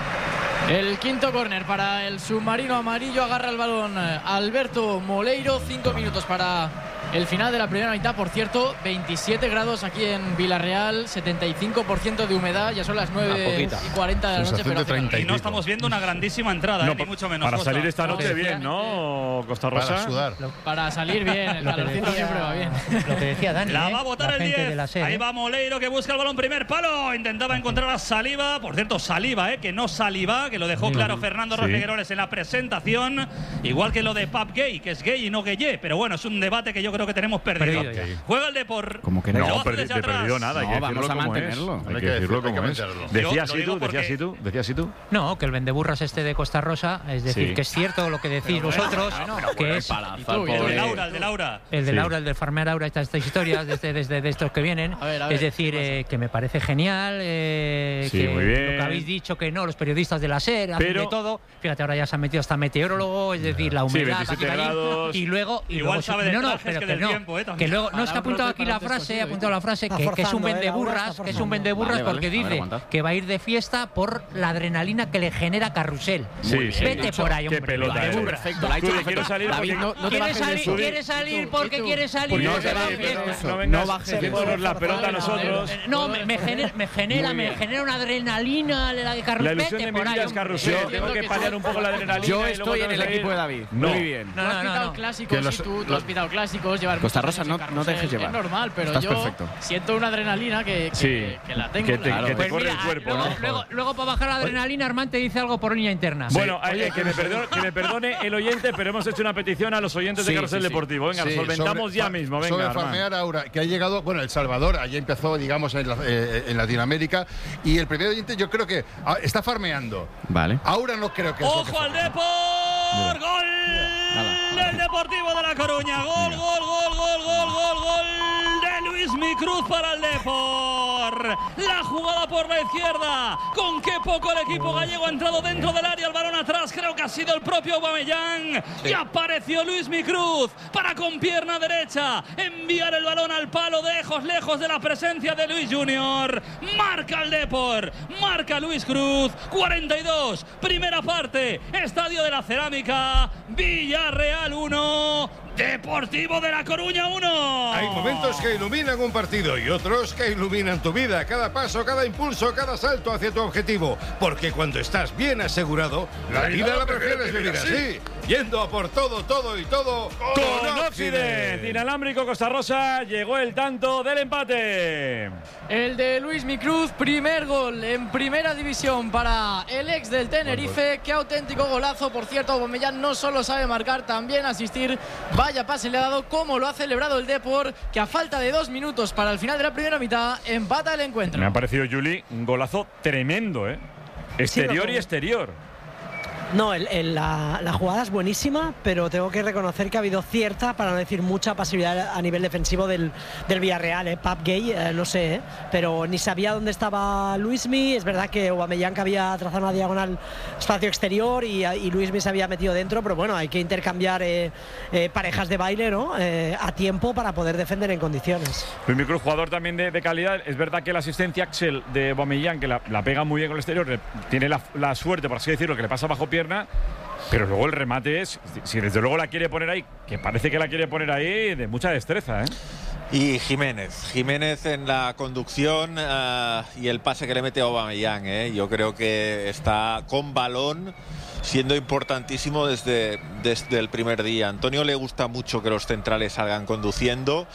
El quinto córner para el submarino amarillo. Agarra el balón Alberto Moleiro. Cinco minutos para el final de la primera mitad. Por cierto, veintisiete grados aquí en Villarreal, setenta y cinco por ciento de humedad. Ya son las nueve y cuarenta de la noche, pero y no estamos viendo una grandísima entrada, no, eh, ni mucho menos. Para Costa. salir esta noche bien, ¿no, Costa Rosa? Para sudar. Para salir bien, el calorcito siempre va bien. Lo que decía Dani, la ¿eh? va a botar la el diez. Ahí ¿eh? va Moleiro, que busca el balón, primer palo. Intentaba encontrar a Saliba. Por cierto, Saliba, eh, que no Saliba, que lo dejó claro Fernando Sí. Rojas en la presentación. Igual que lo de Pap Gay, que es gay y no gay. Pero bueno, es un debate que yo creo que tenemos perdido. Juega el Depor. Como que no, no perdi de perdido nada. No, hay que vamos a mantenerlo. Es. Hay que decirlo como es. Decías así tú, decías así tú, decías así tú. No, que el vendeburras este de Costa Rosa, es decir, Sí. que es cierto lo que decís Pero vosotros, bueno, que bueno, es palazo, el de Laura, el de Laura. El de Sí. Laura, el de farmear Laura, estas, estas historias, desde, desde de estos que vienen. A ver, a ver, es decir, eh, que me parece genial, eh, Sí, que muy bien. lo que habéis dicho, que no, los periodistas de la SER, hacen Pero- de todo. Fíjate, ahora ya se han metido hasta meteorólogo, es decir, la Sí, humedad. veintisiete aquí, allí, grados. y luego. Y Igual luego, sabe de no, no, trajes pero que que del no. tiempo, eh, Que también. luego, no es que ha apuntado aquí la Palabras frase, ha descosido, apuntado la frase, Está que, que es un forzando, eh, vendeburras, Laura, está que es un forzando. vendeburras Vale, vale, porque a ver, dice aguanta. que va a ir de fiesta por la adrenalina que le genera Carrusel. Sí, sí. Vete por ahí, Qué hombre. pelota, Vale, eh. burra. Perfecto, la ha hecho Tú de perfecto. quiero salir David, porque- no, no te ¿Quiere bajes de salir, eso. quiere salir porque tú. quiere salir. Porque no no, se va a salir, fiesta. pero no No vengas bajes de haciéndonos la pelota a nosotros. Eh, No, me, me genera, me genera, me genera una adrenalina la de La Carrusel. ilusión de Vete mi por ahí, vida es hombre. Carrusel. Yo Tengo entiendo que que paliar tú- un poco la adrenalina. Yo y luego estoy en tengo el que equipo de ir. David. No. Muy bien. Tú No, has no, pitado no. clásicos Que los- y tú, tú los- has pitado clásicos, llevar Costa muchos Rosa, años en no- no carrusel, te dejes llevar. Es normal, pero Estás yo perfecto. siento una adrenalina que, que, Sí, que la tengo. que te- claro. que te Pues corre mira, el cuerpo, luego, ¿no? luego, luego para bajar la adrenalina, Armán te dice algo por línea interna. Bueno, eh, que, me perdone, que me perdone el oyente, pero hemos hecho una petición a los oyentes de Sí, Carrusel sí, sí. Deportivo. Venga, Sí, lo solventamos sobre- ya fa- mismo. Venga, sobre Armán. farmear ahora, que ha llegado, bueno, El Salvador, allí empezó, digamos, en, la- eh, en Latinoamérica, y el primer oyente yo creo que ah, está farmeando. Vale. Ahora no creo que es lo que ¡Ojo al farmea. Depor! ¡Gol del Deportivo de La Coruña! ¡Gol, gol, gol, gol, gol, gol, gol de Luis Micruz para el Depor! La jugada por la izquierda. Con qué poco el equipo gallego ha entrado dentro del área. El balón atrás, creo que ha sido el propio Aubameyang. Y apareció Luis Micruz para con pierna derecha enviar el balón al palo, lejos, lejos de la presencia de Luis Junior. Marca el Depor, marca Luis Cruz. cuarenta y dos, primera parte, Estadio de la Cerámica, Villarreal uno, Deportivo de La Coruña uno. Hay momentos que iluminan un partido y otros que iluminan tu vida. Cada paso, cada impulso, cada salto hacia tu objetivo. Porque cuando estás bien asegurado, la vida la prefieres vivir así. Yendo a por todo, todo y todo Con Occident, inalámbrico Costa Rosa, llegó el tanto del empate. El de Luis Micruz, primer gol en primera división para el ex del Tenerife. Qué auténtico golazo. Por cierto, Aubameyang no solo sabe marcar, también asistir. Vaya pase le ha dado, como lo ha celebrado el Depor, que a falta de dos minutos para el final de la primera mitad empata el encuentro. Me ha parecido, Juli, un golazo tremendo, ¿eh? Exterior Sí, y lo- exterior. No, el- el- la, la jugada es buenísima, pero tengo que reconocer que ha habido cierta, para no decir mucha, pasividad a nivel defensivo del, del Villarreal. ¿eh? Pap Gay, eh, no sé, ¿eh? pero ni sabía dónde estaba Luismi. Es verdad que Aubameyang había trazado una diagonal espacio exterior y, y Luismi se había metido dentro, pero bueno, hay que intercambiar eh, eh, parejas de baile, ¿no? Eh, a tiempo para poder defender en condiciones. Luis Micruz, jugador también de, de calidad. Es verdad que la asistencia Axel de Aubameyang, que la, la pega muy bien con el exterior, le- tiene la, la suerte, por así decirlo, que le pasa bajo pierna. Pero luego el remate es, si desde luego la quiere poner ahí, que parece que la quiere poner ahí, de mucha destreza, ¿eh? Y Jiménez, Jiménez en la conducción uh, y el pase que le mete a Aubameyang, ¿eh? Yo creo que está con balón, siendo importantísimo desde, desde el primer día. A Antonio le gusta mucho que los centrales salgan conduciendo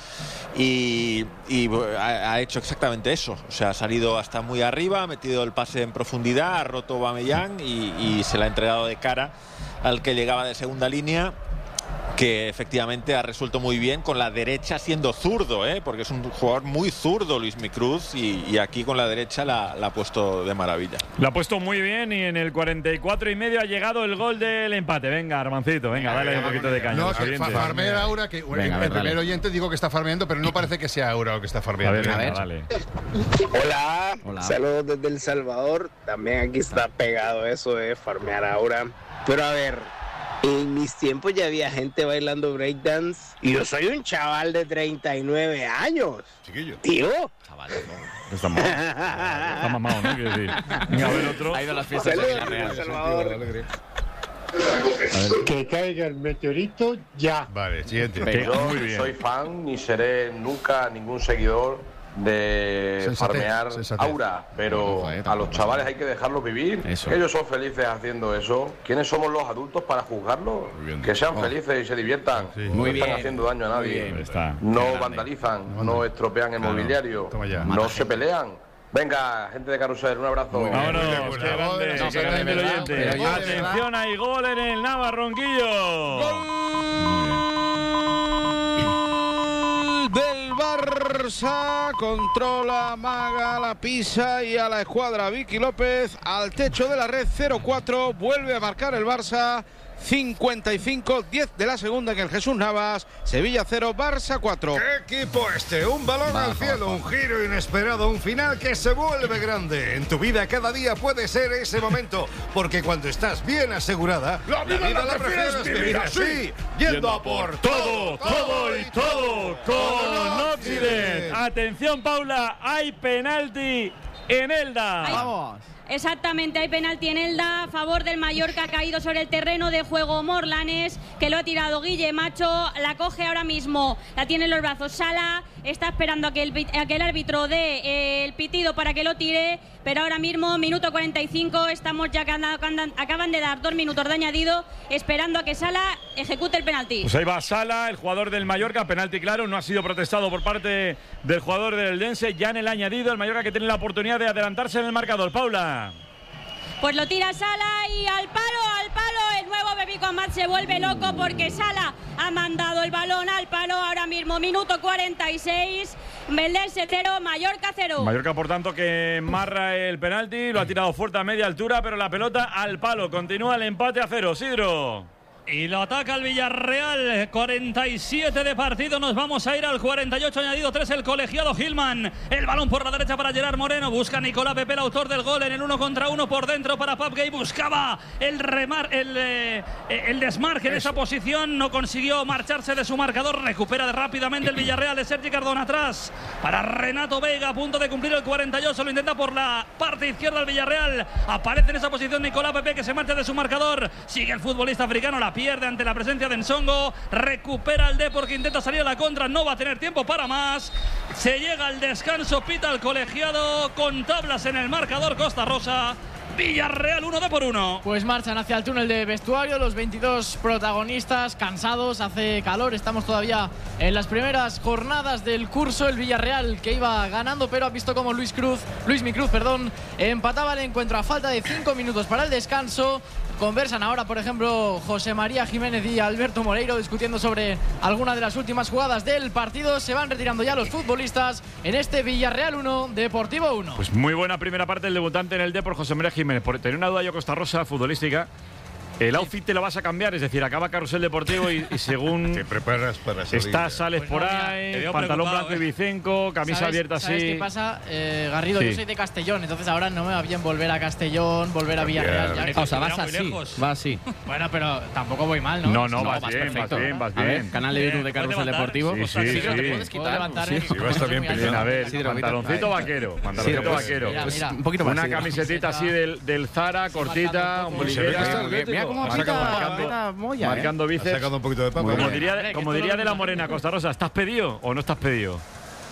y, y ha, ha hecho exactamente eso. O sea, ha salido hasta muy arriba, ha metido el pase en profundidad, ha roto Aubameyang y, y se la ha entregado de cara al que llegaba de segunda línea. que efectivamente ha resuelto muy bien con la derecha siendo zurdo, ¿eh? Porque es un jugador muy zurdo Luis Micruz y, y aquí con la derecha la, la ha puesto de maravilla. La ha puesto muy bien y en el cuarenta y cuatro y medio ha llegado el gol del empate. Venga, Armancito, venga, dale un poquito de caña. No, que fa farmea Aura, que venga, el, el primer oyente digo que está farmeando, pero no parece que sea Aura lo que está farmeando. A ver, a ver. Dale. Hola, Hola, saludos desde El Salvador. También aquí está pegado eso de farmear Aura. Pero a ver, en mis tiempos ya había gente bailando breakdance y yo soy un chaval de treinta y nueve años. Chiquillo. Tío. Chaval, no. Está mamado. Está mamado, ¿no? Quiero decir. Venga, a ver otro. Ha ido a las fiestas de la Real. Salvador. Que caiga el meteorito ya. Vale, siguiente. Yo muy bien. soy fan ni seré nunca ningún seguidor de Sensatez, farmear sensatez. Aura, pero a los chavales hay que dejarlos vivir. Eso. Ellos son felices haciendo eso. ¿Quiénes somos los adultos para juzgarlos? Que sean felices y se diviertan. Sí. No Muy están bien. haciendo daño a nadie. bien. Está. No vandalizan, no estropean el Claro. mobiliario, Toma ya. no se pelean. Venga, gente de Carrusel, un abrazo. Muy bien. Vámonos, Muy qué bien. grande, No, qué pero grande de el verdad, oyente. pero yo de Atención, hay gol en el Navarronquillo. Del Barça, controla, amaga, la pisa y a la escuadra Vicky López al techo de la red. Cero cuatro, vuelve a marcar el Barça. cincuenta y cinco diez de la segunda en el Jesús Navas. Sevilla cero, Barça cuatro. ¿Qué equipo este? Un balón Va, al va, cielo, va. un giro inesperado, un final que se vuelve grande. En tu vida cada día puede ser ese momento, porque cuando estás bien asegurada, La vida la prefieres vivir así, yendo a por Todo, todo y todo con Occident. Atención, Paula, hay penalti en Elda. Ay. Vamos. Exactamente, hay penalti en Elda a favor del Mallorca, ha caído sobre el terreno de juego Morlanes, que lo ha tirado Guille Macho, la coge ahora mismo, la tiene en los brazos Sala, está esperando a que el, a que el árbitro dé eh, el pitido para que lo tire, pero ahora mismo, minuto cuarenta y cinco, estamos ya que andan- andan- acaban de dar dos minutos de añadido, esperando a que Sala ejecute el penalti. Pues ahí va Sala, el jugador del Mallorca, penalti claro, no ha sido protestado por parte del jugador del Eldense, ya en el añadido, el Mallorca que tiene la oportunidad de adelantarse en el marcador. Paula. Pues lo tira Sala y al palo, al palo, el nuevo Bebico Amat se vuelve loco porque Sala ha mandado el balón al palo ahora mismo, minuto cuarenta y seis, Eldense cero, Mallorca cero. Mallorca, por tanto, que marra el penalti, lo ha tirado fuerte a media altura, pero la pelota al palo. Continúa el empate a cero. Sidro. Y lo ataca el Villarreal, cuarenta y siete de partido, nos vamos a ir al cuarenta y ocho, añadido tres el colegiado Gilman, el balón por la derecha para Gerard Moreno, busca a Nicolás Pepe, el autor del gol, en el uno contra uno por dentro para Pap Gay, buscaba el remar, el, eh, el desmarque en esa posición, no consiguió marcharse de su marcador, recupera rápidamente el Villarreal de Sergi Cardona atrás, para Renato Veiga, a punto de cumplir el cuarenta y ocho, lo intenta por la parte izquierda el Villarreal, aparece en esa posición Nicolás Pepe que se marcha de su marcador, sigue el futbolista africano, la pierde ante la presencia de Nsongo, recupera el Depor que intenta salir a la contra, no va a tener tiempo para más, se llega al descanso, pita el colegiado con tablas en el marcador Costa Rosa, Villarreal uno de por uno. Pues marchan hacia el túnel de vestuario los veintidós protagonistas cansados, hace calor, estamos todavía en las primeras jornadas del curso. El Villarreal que iba ganando, pero ha visto como Luis Cruz, Luis Micruz, perdón, empataba el encuentro a falta de cinco minutos para el descanso. Conversan ahora, por ejemplo, José María Jiménez y Alberto Moreiro discutiendo sobre alguna de las últimas jugadas del partido. Se van retirando ya los futbolistas en este Villarreal uno, Deportivo uno. Pues muy buena primera parte del debutante en el Depor, José María Jiménez. Por tener una duda yo, Costa Rosa, futbolística. El outfit te lo vas a cambiar, es decir, acaba Carrusel Deportivo y, y según te preparas para salir. estás, sales Pues por no, mira, ahí, te veo pantalón preocupado, blanco y bicenco, camisa ¿Sabes- abierta ¿Sabes así. qué pasa, eh, Garrido? Sí. Yo soy de Castellón, entonces ahora no me va bien volver a Castellón, volver a Villarreal. Ya. O sea, vas así, vas así. Bueno, pero tampoco voy mal, ¿no? No, no, vas, vas bien, perfecto. vas bien, vas A ver, bien. canal de YouTube de Carrusel Deportivo. Sí, sí, Sí, sí. pero te puedes Puedo quitar. levantar Sí. el- Sí, va a estar bien muy Bien, alto. a ver, Sí, de la pantaloncito mitad. vaquero, pantaloncito pues, vaquero. Mira, Pues mira. un poquito más. Una sí. camiseta así del, del Zara, cortita, bajando un poco. ombliguera. Mira cómo Marca- aprieta, marcando- aprieta molla, ¿eh? marcando Ha bíceps. sacado un poquito de papa. Como Bien. diría, Hombre, que como esto diría lo de la vemos Morena, aquí. Costa Rosa, ¿estás pedido o no estás pedido?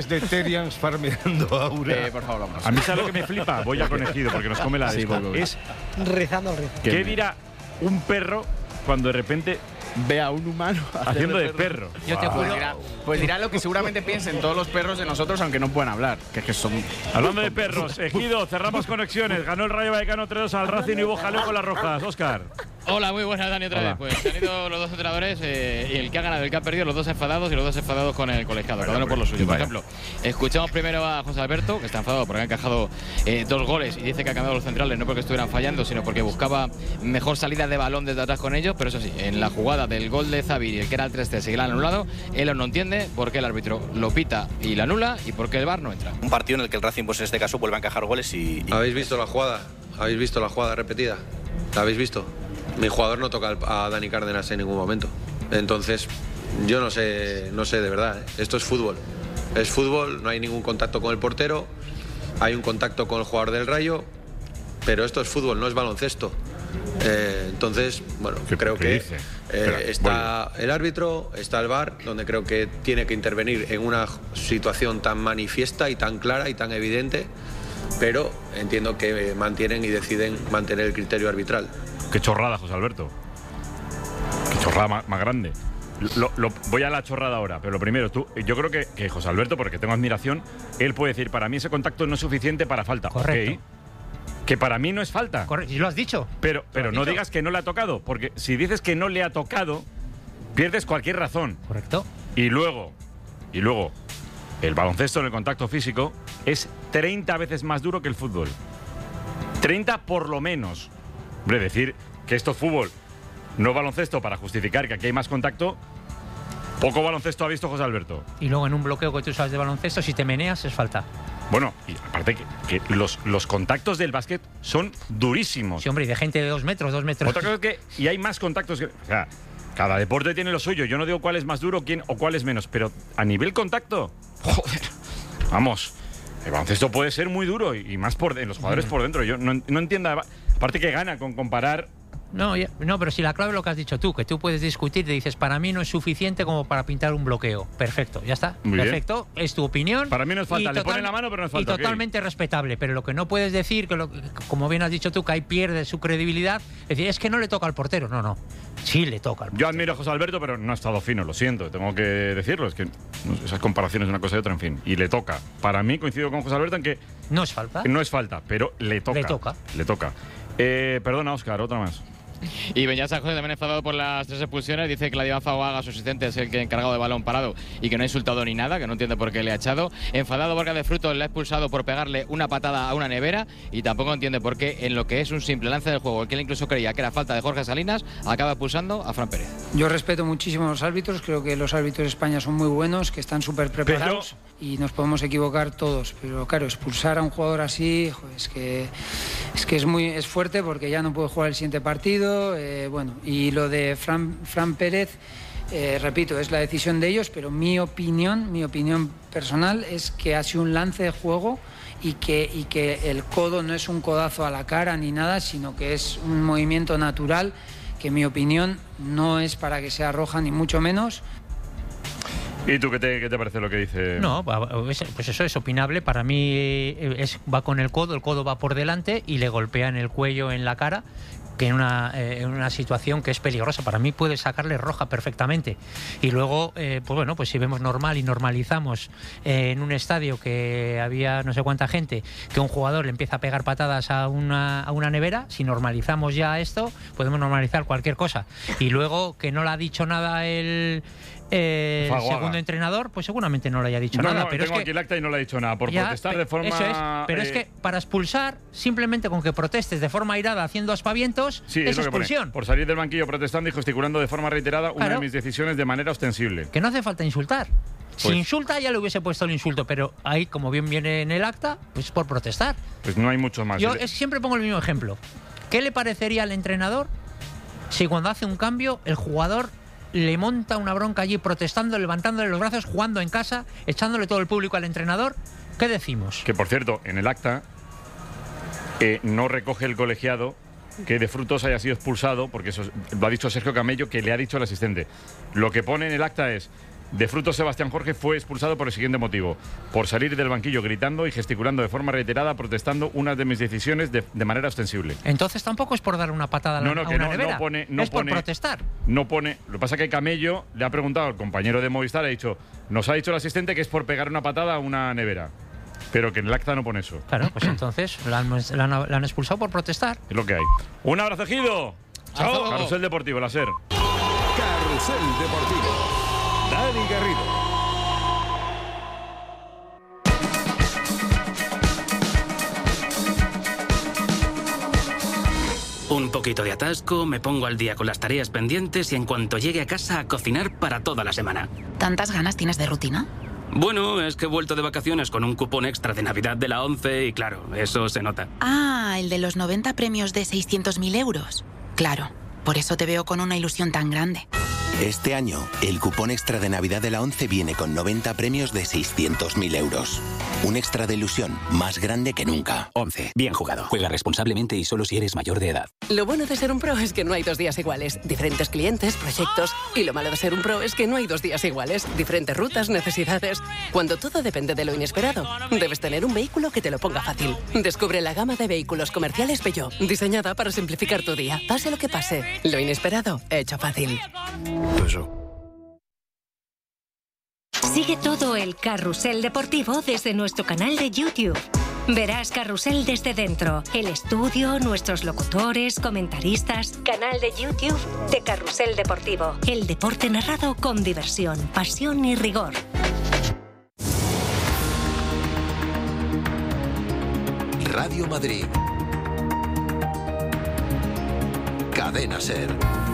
imágenes de Terians farmeando a Aura. Eh, por favor, vamos. A mí, ¿sabes lo que me flipa? Voy a conejido porque nos come la Sí, disco. voy, voy. Es Rizando el rizo. ¿qué dirá un perro cuando de repente ve a un humano haciendo de perro. Yo te pues, dirá, pues dirá lo que seguramente piensen todos los perros de nosotros, aunque no puedan hablar. Que, que son... Hablando de perros, Ejido, cerramos conexiones. Ganó el Rayo Vallecano tres dos al Racing y hubo jaleo con las rojas. Óscar. Hola, muy buenas, Dani, otra vez. Pues se han ido los dos entrenadores eh, y el que ha ganado y el que ha perdido, los dos enfadados y los dos enfadados con el colegiado, cada uno por lo suyo. Por ejemplo, escuchamos primero a José Alberto, que está enfadado porque ha encajado eh, dos goles y dice que ha cambiado los centrales no porque estuvieran fallando, sino porque buscaba mejor salida de balón desde atrás con ellos. Pero eso sí, en la jugada del gol de Zaviri, el que era el tres tres y el anulado, él no entiende por qué el árbitro lo pita y lo anula y por qué el V A R no entra. Un partido en el que el Racing, pues en este caso, vuelve a encajar goles y... y... ¿Habéis visto la jugada? ¿Habéis visto la jugada repetida? ¿La habéis visto? Mi jugador no toca a Dani Cárdenas en ningún momento. Entonces, yo no sé, no sé de verdad. ¿eh? Esto es fútbol. Es fútbol, no hay ningún contacto con el portero, hay un contacto con el jugador del Rayo, pero esto es fútbol, no es baloncesto. Eh, entonces, bueno, creo que eh, Espera, está el árbitro, está el V A R, donde creo que tiene que intervenir en una situación tan manifiesta y tan clara y tan evidente, pero entiendo que mantienen y deciden mantener el criterio arbitral. Qué chorrada, José Alberto. Qué chorrada más, más grande. Lo, lo, voy a la chorrada ahora, pero lo primero, tú, yo creo que, que José Alberto, porque tengo admiración, él puede decir, para mí ese contacto no es suficiente para falta. Correcto. Okay. Que para mí no es falta. Correcto. Y lo has dicho. Pero, pero has no dicho? digas que no le ha tocado, porque si dices que no le ha tocado, pierdes cualquier razón. Correcto. Y luego, y luego, el baloncesto en el contacto físico es treinta veces más duro que el fútbol. treinta por lo menos. Hombre, decir que esto es fútbol, no baloncesto, para justificar que aquí hay más contacto, poco baloncesto ha visto José Alberto. Y luego en un bloqueo que tú sabes de baloncesto, si te meneas, es falta. Bueno, y aparte que, que los, los contactos del básquet son durísimos. Sí, hombre, y de gente de dos metros, dos metros. Otra cosa es que, y hay más contactos que... O sea, cada deporte tiene lo suyo. Yo no digo cuál es más duro quién, o cuál es menos, pero a nivel contacto, joder, vamos... El baloncesto puede ser muy duro y, y más por en los jugadores por dentro. Yo no, no entiendo. Aparte que gana con comparar. No, ya, no, pero si la clave es lo que has dicho tú, que tú puedes discutir, te dices, para mí no es suficiente como para pintar un bloqueo. Perfecto, ya está. Muy Perfecto, bien. Es tu opinión. Para mí no es falta, le ponen la mano, pero no es falta. Y totalmente okay. respetable, pero lo que no puedes decir, que lo, como bien has dicho tú, que ahí pierde su credibilidad, es decir, es que no le toca al portero. No, no. Sí le toca al portero. Yo admiro a José Alberto, pero no ha estado fino, lo siento, tengo que decirlo. Es que esas comparaciones de una cosa y otra, en fin. Y le toca. Para mí, coincido con José Alberto en que... No es falta. No es falta, pero le toca. Le toca. Le toca. Eh, perdona, Óscar, otra más. Y Beñat San José, también enfadado por las tres expulsiones, dice que la Diva Fagoaga, su asistente, es el que ha encargado de balón parado y que no ha insultado ni nada, que no entiende por qué le ha echado. Enfadado Borja de Frutos le ha expulsado por pegarle una patada a una nevera y tampoco entiende por qué en lo que es un simple lance del juego, el que él incluso creía que era falta de Jorge Salinas, acaba expulsando a Fran Pérez. Yo respeto muchísimo a los árbitros, creo que los árbitros de España son muy buenos, que están súper preparados pero... y nos podemos equivocar todos, pero claro, expulsar a un jugador así, joder, es que es que es muy es fuerte porque ya no puede jugar el siguiente partido, eh, bueno. Y lo de Fran, Fran Pérez, eh, repito, es la decisión de ellos, pero mi opinión, mi opinión personal es que ha sido un lance de juego y que, y que el codo no es un codazo a la cara ni nada, sino que es un movimiento natural, que en mi opinión no es para que sea roja ni mucho menos. ¿Y tú qué te, qué te parece lo que dice? No, pues eso es opinable. Para mí es, va con el codo, el codo va por delante y le golpea en el cuello, en la cara, que en una, eh, en una situación que es peligrosa. Para mí puede sacarle roja perfectamente. Y luego, eh, pues bueno, pues si vemos normal y normalizamos eh, en un estadio que había no sé cuánta gente, que un jugador le empieza a pegar patadas a una, a una nevera, si normalizamos ya esto, podemos normalizar cualquier cosa. Y luego que no le ha dicho nada el... Eh, el segundo entrenador, pues seguramente no le haya dicho no, nada. No, pero tengo es que, aquí el acta y no le ha dicho nada. Por ya, protestar de forma... Eso es, pero eh, es que para expulsar, simplemente con que protestes de forma airada haciendo aspavientos, sí, es, es lo expulsión. Que pone. Por salir del banquillo protestando y gesticulando de forma reiterada claro. una de mis decisiones de manera ostensible. Que no hace falta insultar. Pues, si insulta ya le hubiese puesto el insulto, pero ahí, como bien viene en el acta, pues por protestar. Pues no hay mucho más. Yo es, siempre pongo el mismo ejemplo. ¿Qué le parecería al entrenador si cuando hace un cambio el jugador le monta una bronca allí protestando, levantándole los brazos, jugando en casa, echándole todo el público al entrenador? ¿Qué decimos? Que por cierto, en el acta eh, no recoge el colegiado que de Frutos haya sido expulsado, porque eso lo ha dicho Sergio Camello, que le ha dicho el asistente. Lo que pone en el acta es de Frutos Sebastián Jorge fue expulsado por el siguiente motivo: por salir del banquillo gritando y gesticulando de forma reiterada, protestando una de mis decisiones de, de manera ostensible. Entonces tampoco es por dar una patada a, la, no, no, a que una no, nevera. No pone, no es pone, por protestar. No pone. Lo que pasa es que Camello le ha preguntado al compañero de Movistar, ha dicho, nos ha dicho el asistente que es por pegar una patada a una nevera. Pero que en el acta no pone eso. Claro, pues entonces la han, la han, la han expulsado por protestar. Es lo que hay. Un abrazo, Ejido. Chao. Carrusel Deportivo, la SER. Carrusel Deportivo. Dani Garrido. Un poquito de atasco, me pongo al día con las tareas pendientes y en cuanto llegue a casa a cocinar para toda la semana. ¿Tantas ganas tienes de rutina? Bueno, es que he vuelto de vacaciones con un cupón extra de Navidad de la ONCE y claro, eso se nota. Ah, el de los noventa premios de seiscientos mil euros. Claro, por eso te veo con una ilusión tan grande. Este año, el cupón extra de Navidad de la ONCE viene con noventa premios de seiscientos mil euros. Un extra de ilusión más grande que nunca. ONCE, bien jugado. Juega responsablemente y solo si eres mayor de edad. Lo bueno de ser un pro es que no hay dos días iguales. Diferentes clientes, proyectos. Y lo malo de ser un pro es que no hay dos días iguales. Diferentes rutas, necesidades. Cuando todo depende de lo inesperado, debes tener un vehículo que te lo ponga fácil. Descubre la gama de vehículos comerciales Peugeot, diseñada para simplificar tu día. Pase lo que pase, lo inesperado, hecho fácil. Sigue todo el Carrusel Deportivo desde nuestro canal de YouTube. Verás Carrusel desde dentro, el estudio, nuestros locutores, comentaristas. Canal de YouTube de Carrusel Deportivo. El deporte narrado con diversión, pasión y rigor. Radio Madrid. Cadena SER.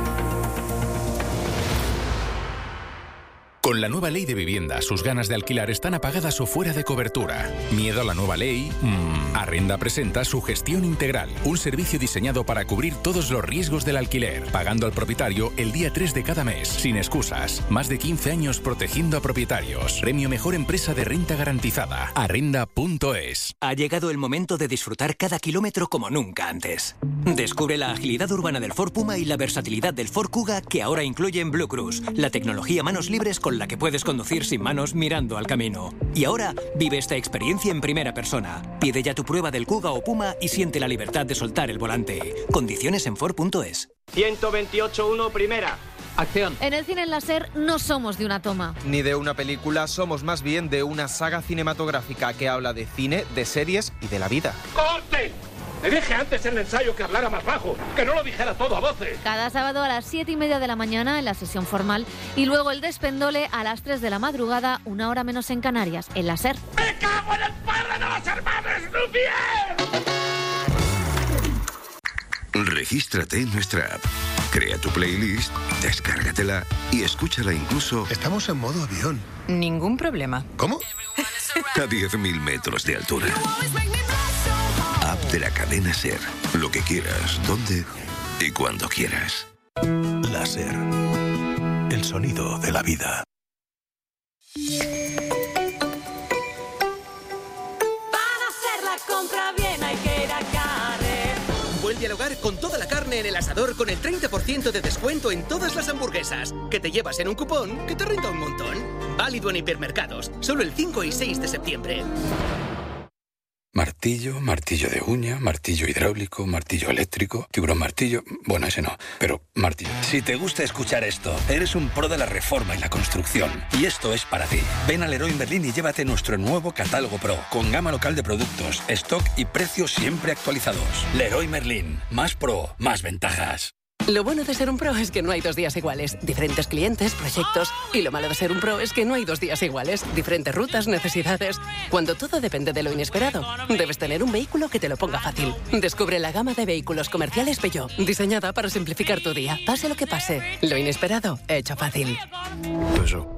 Con la nueva ley de vivienda, sus ganas de alquilar están apagadas o fuera de cobertura. ¿Miedo a la nueva ley? Mm. Arrenda presenta su gestión integral, un servicio diseñado para cubrir todos los riesgos del alquiler, pagando al propietario el día tres de cada mes, sin excusas. Más de quince años protegiendo a propietarios. Premio Mejor Empresa de Renta Garantizada. Arrenda punto es. Ha llegado el momento de disfrutar cada kilómetro como nunca antes. Descubre la agilidad urbana del Ford Puma y la versatilidad del Ford Kuga, que ahora incluyen Blue Cruise, la tecnología manos libres con la que puedes conducir sin manos mirando al camino. Y ahora vive esta experiencia en primera persona. Pide ya tu prueba del Kuga o Puma y siente la libertad de soltar el volante. Condiciones en Ford punto es. ciento veintiocho uno primera. Acción. En el cine en la SER no somos de una toma. Ni de una película, somos más bien de una saga cinematográfica que habla de cine, de series y de la vida. ¡Corte! Te dije antes en el ensayo que hablara más bajo, que no lo dijera todo a voces. Cada sábado a las siete y media de la mañana en la sesión formal y luego el despendole a las tres de la madrugada, una hora menos en Canarias, en la SER. ¡Me cago en el padre de los hermanos Lumière! Regístrate en nuestra app. Crea tu playlist, descárgatela y escúchala incluso... Estamos en modo avión. Ningún problema. ¿Cómo? A diez mil metros de altura. App de la cadena SER. Lo que quieras, donde y cuando quieras. La SER. El sonido de la vida. Para hacer la compra bien hay que ir a Carrer. Vuelve al hogar con toda la carne en el asador con el treinta por ciento de descuento en todas las hamburguesas. Que te llevas en un cupón que te renta un montón. Válido en hipermercados. Solo el cinco y seis de septiembre. Martillo, martillo de uña, martillo hidráulico, martillo eléctrico, tiburón martillo... Bueno, ese no, pero martillo. Si te gusta escuchar esto, eres un pro de la reforma y la construcción. Y esto es para ti. Ven a Leroy Merlin y llévate nuestro nuevo catálogo Pro, con gama local de productos, stock y precios siempre actualizados. Leroy Merlin. Más pro, más ventajas. Lo bueno de ser un pro es que no hay dos días iguales. Diferentes clientes, proyectos. Y lo malo de ser un pro es que no hay dos días iguales. Diferentes rutas, necesidades. Cuando todo depende de lo inesperado, debes tener un vehículo que te lo ponga fácil. Descubre la gama de vehículos comerciales Peugeot, diseñada para simplificar tu día. Pase lo que pase, lo inesperado, hecho fácil. Eso.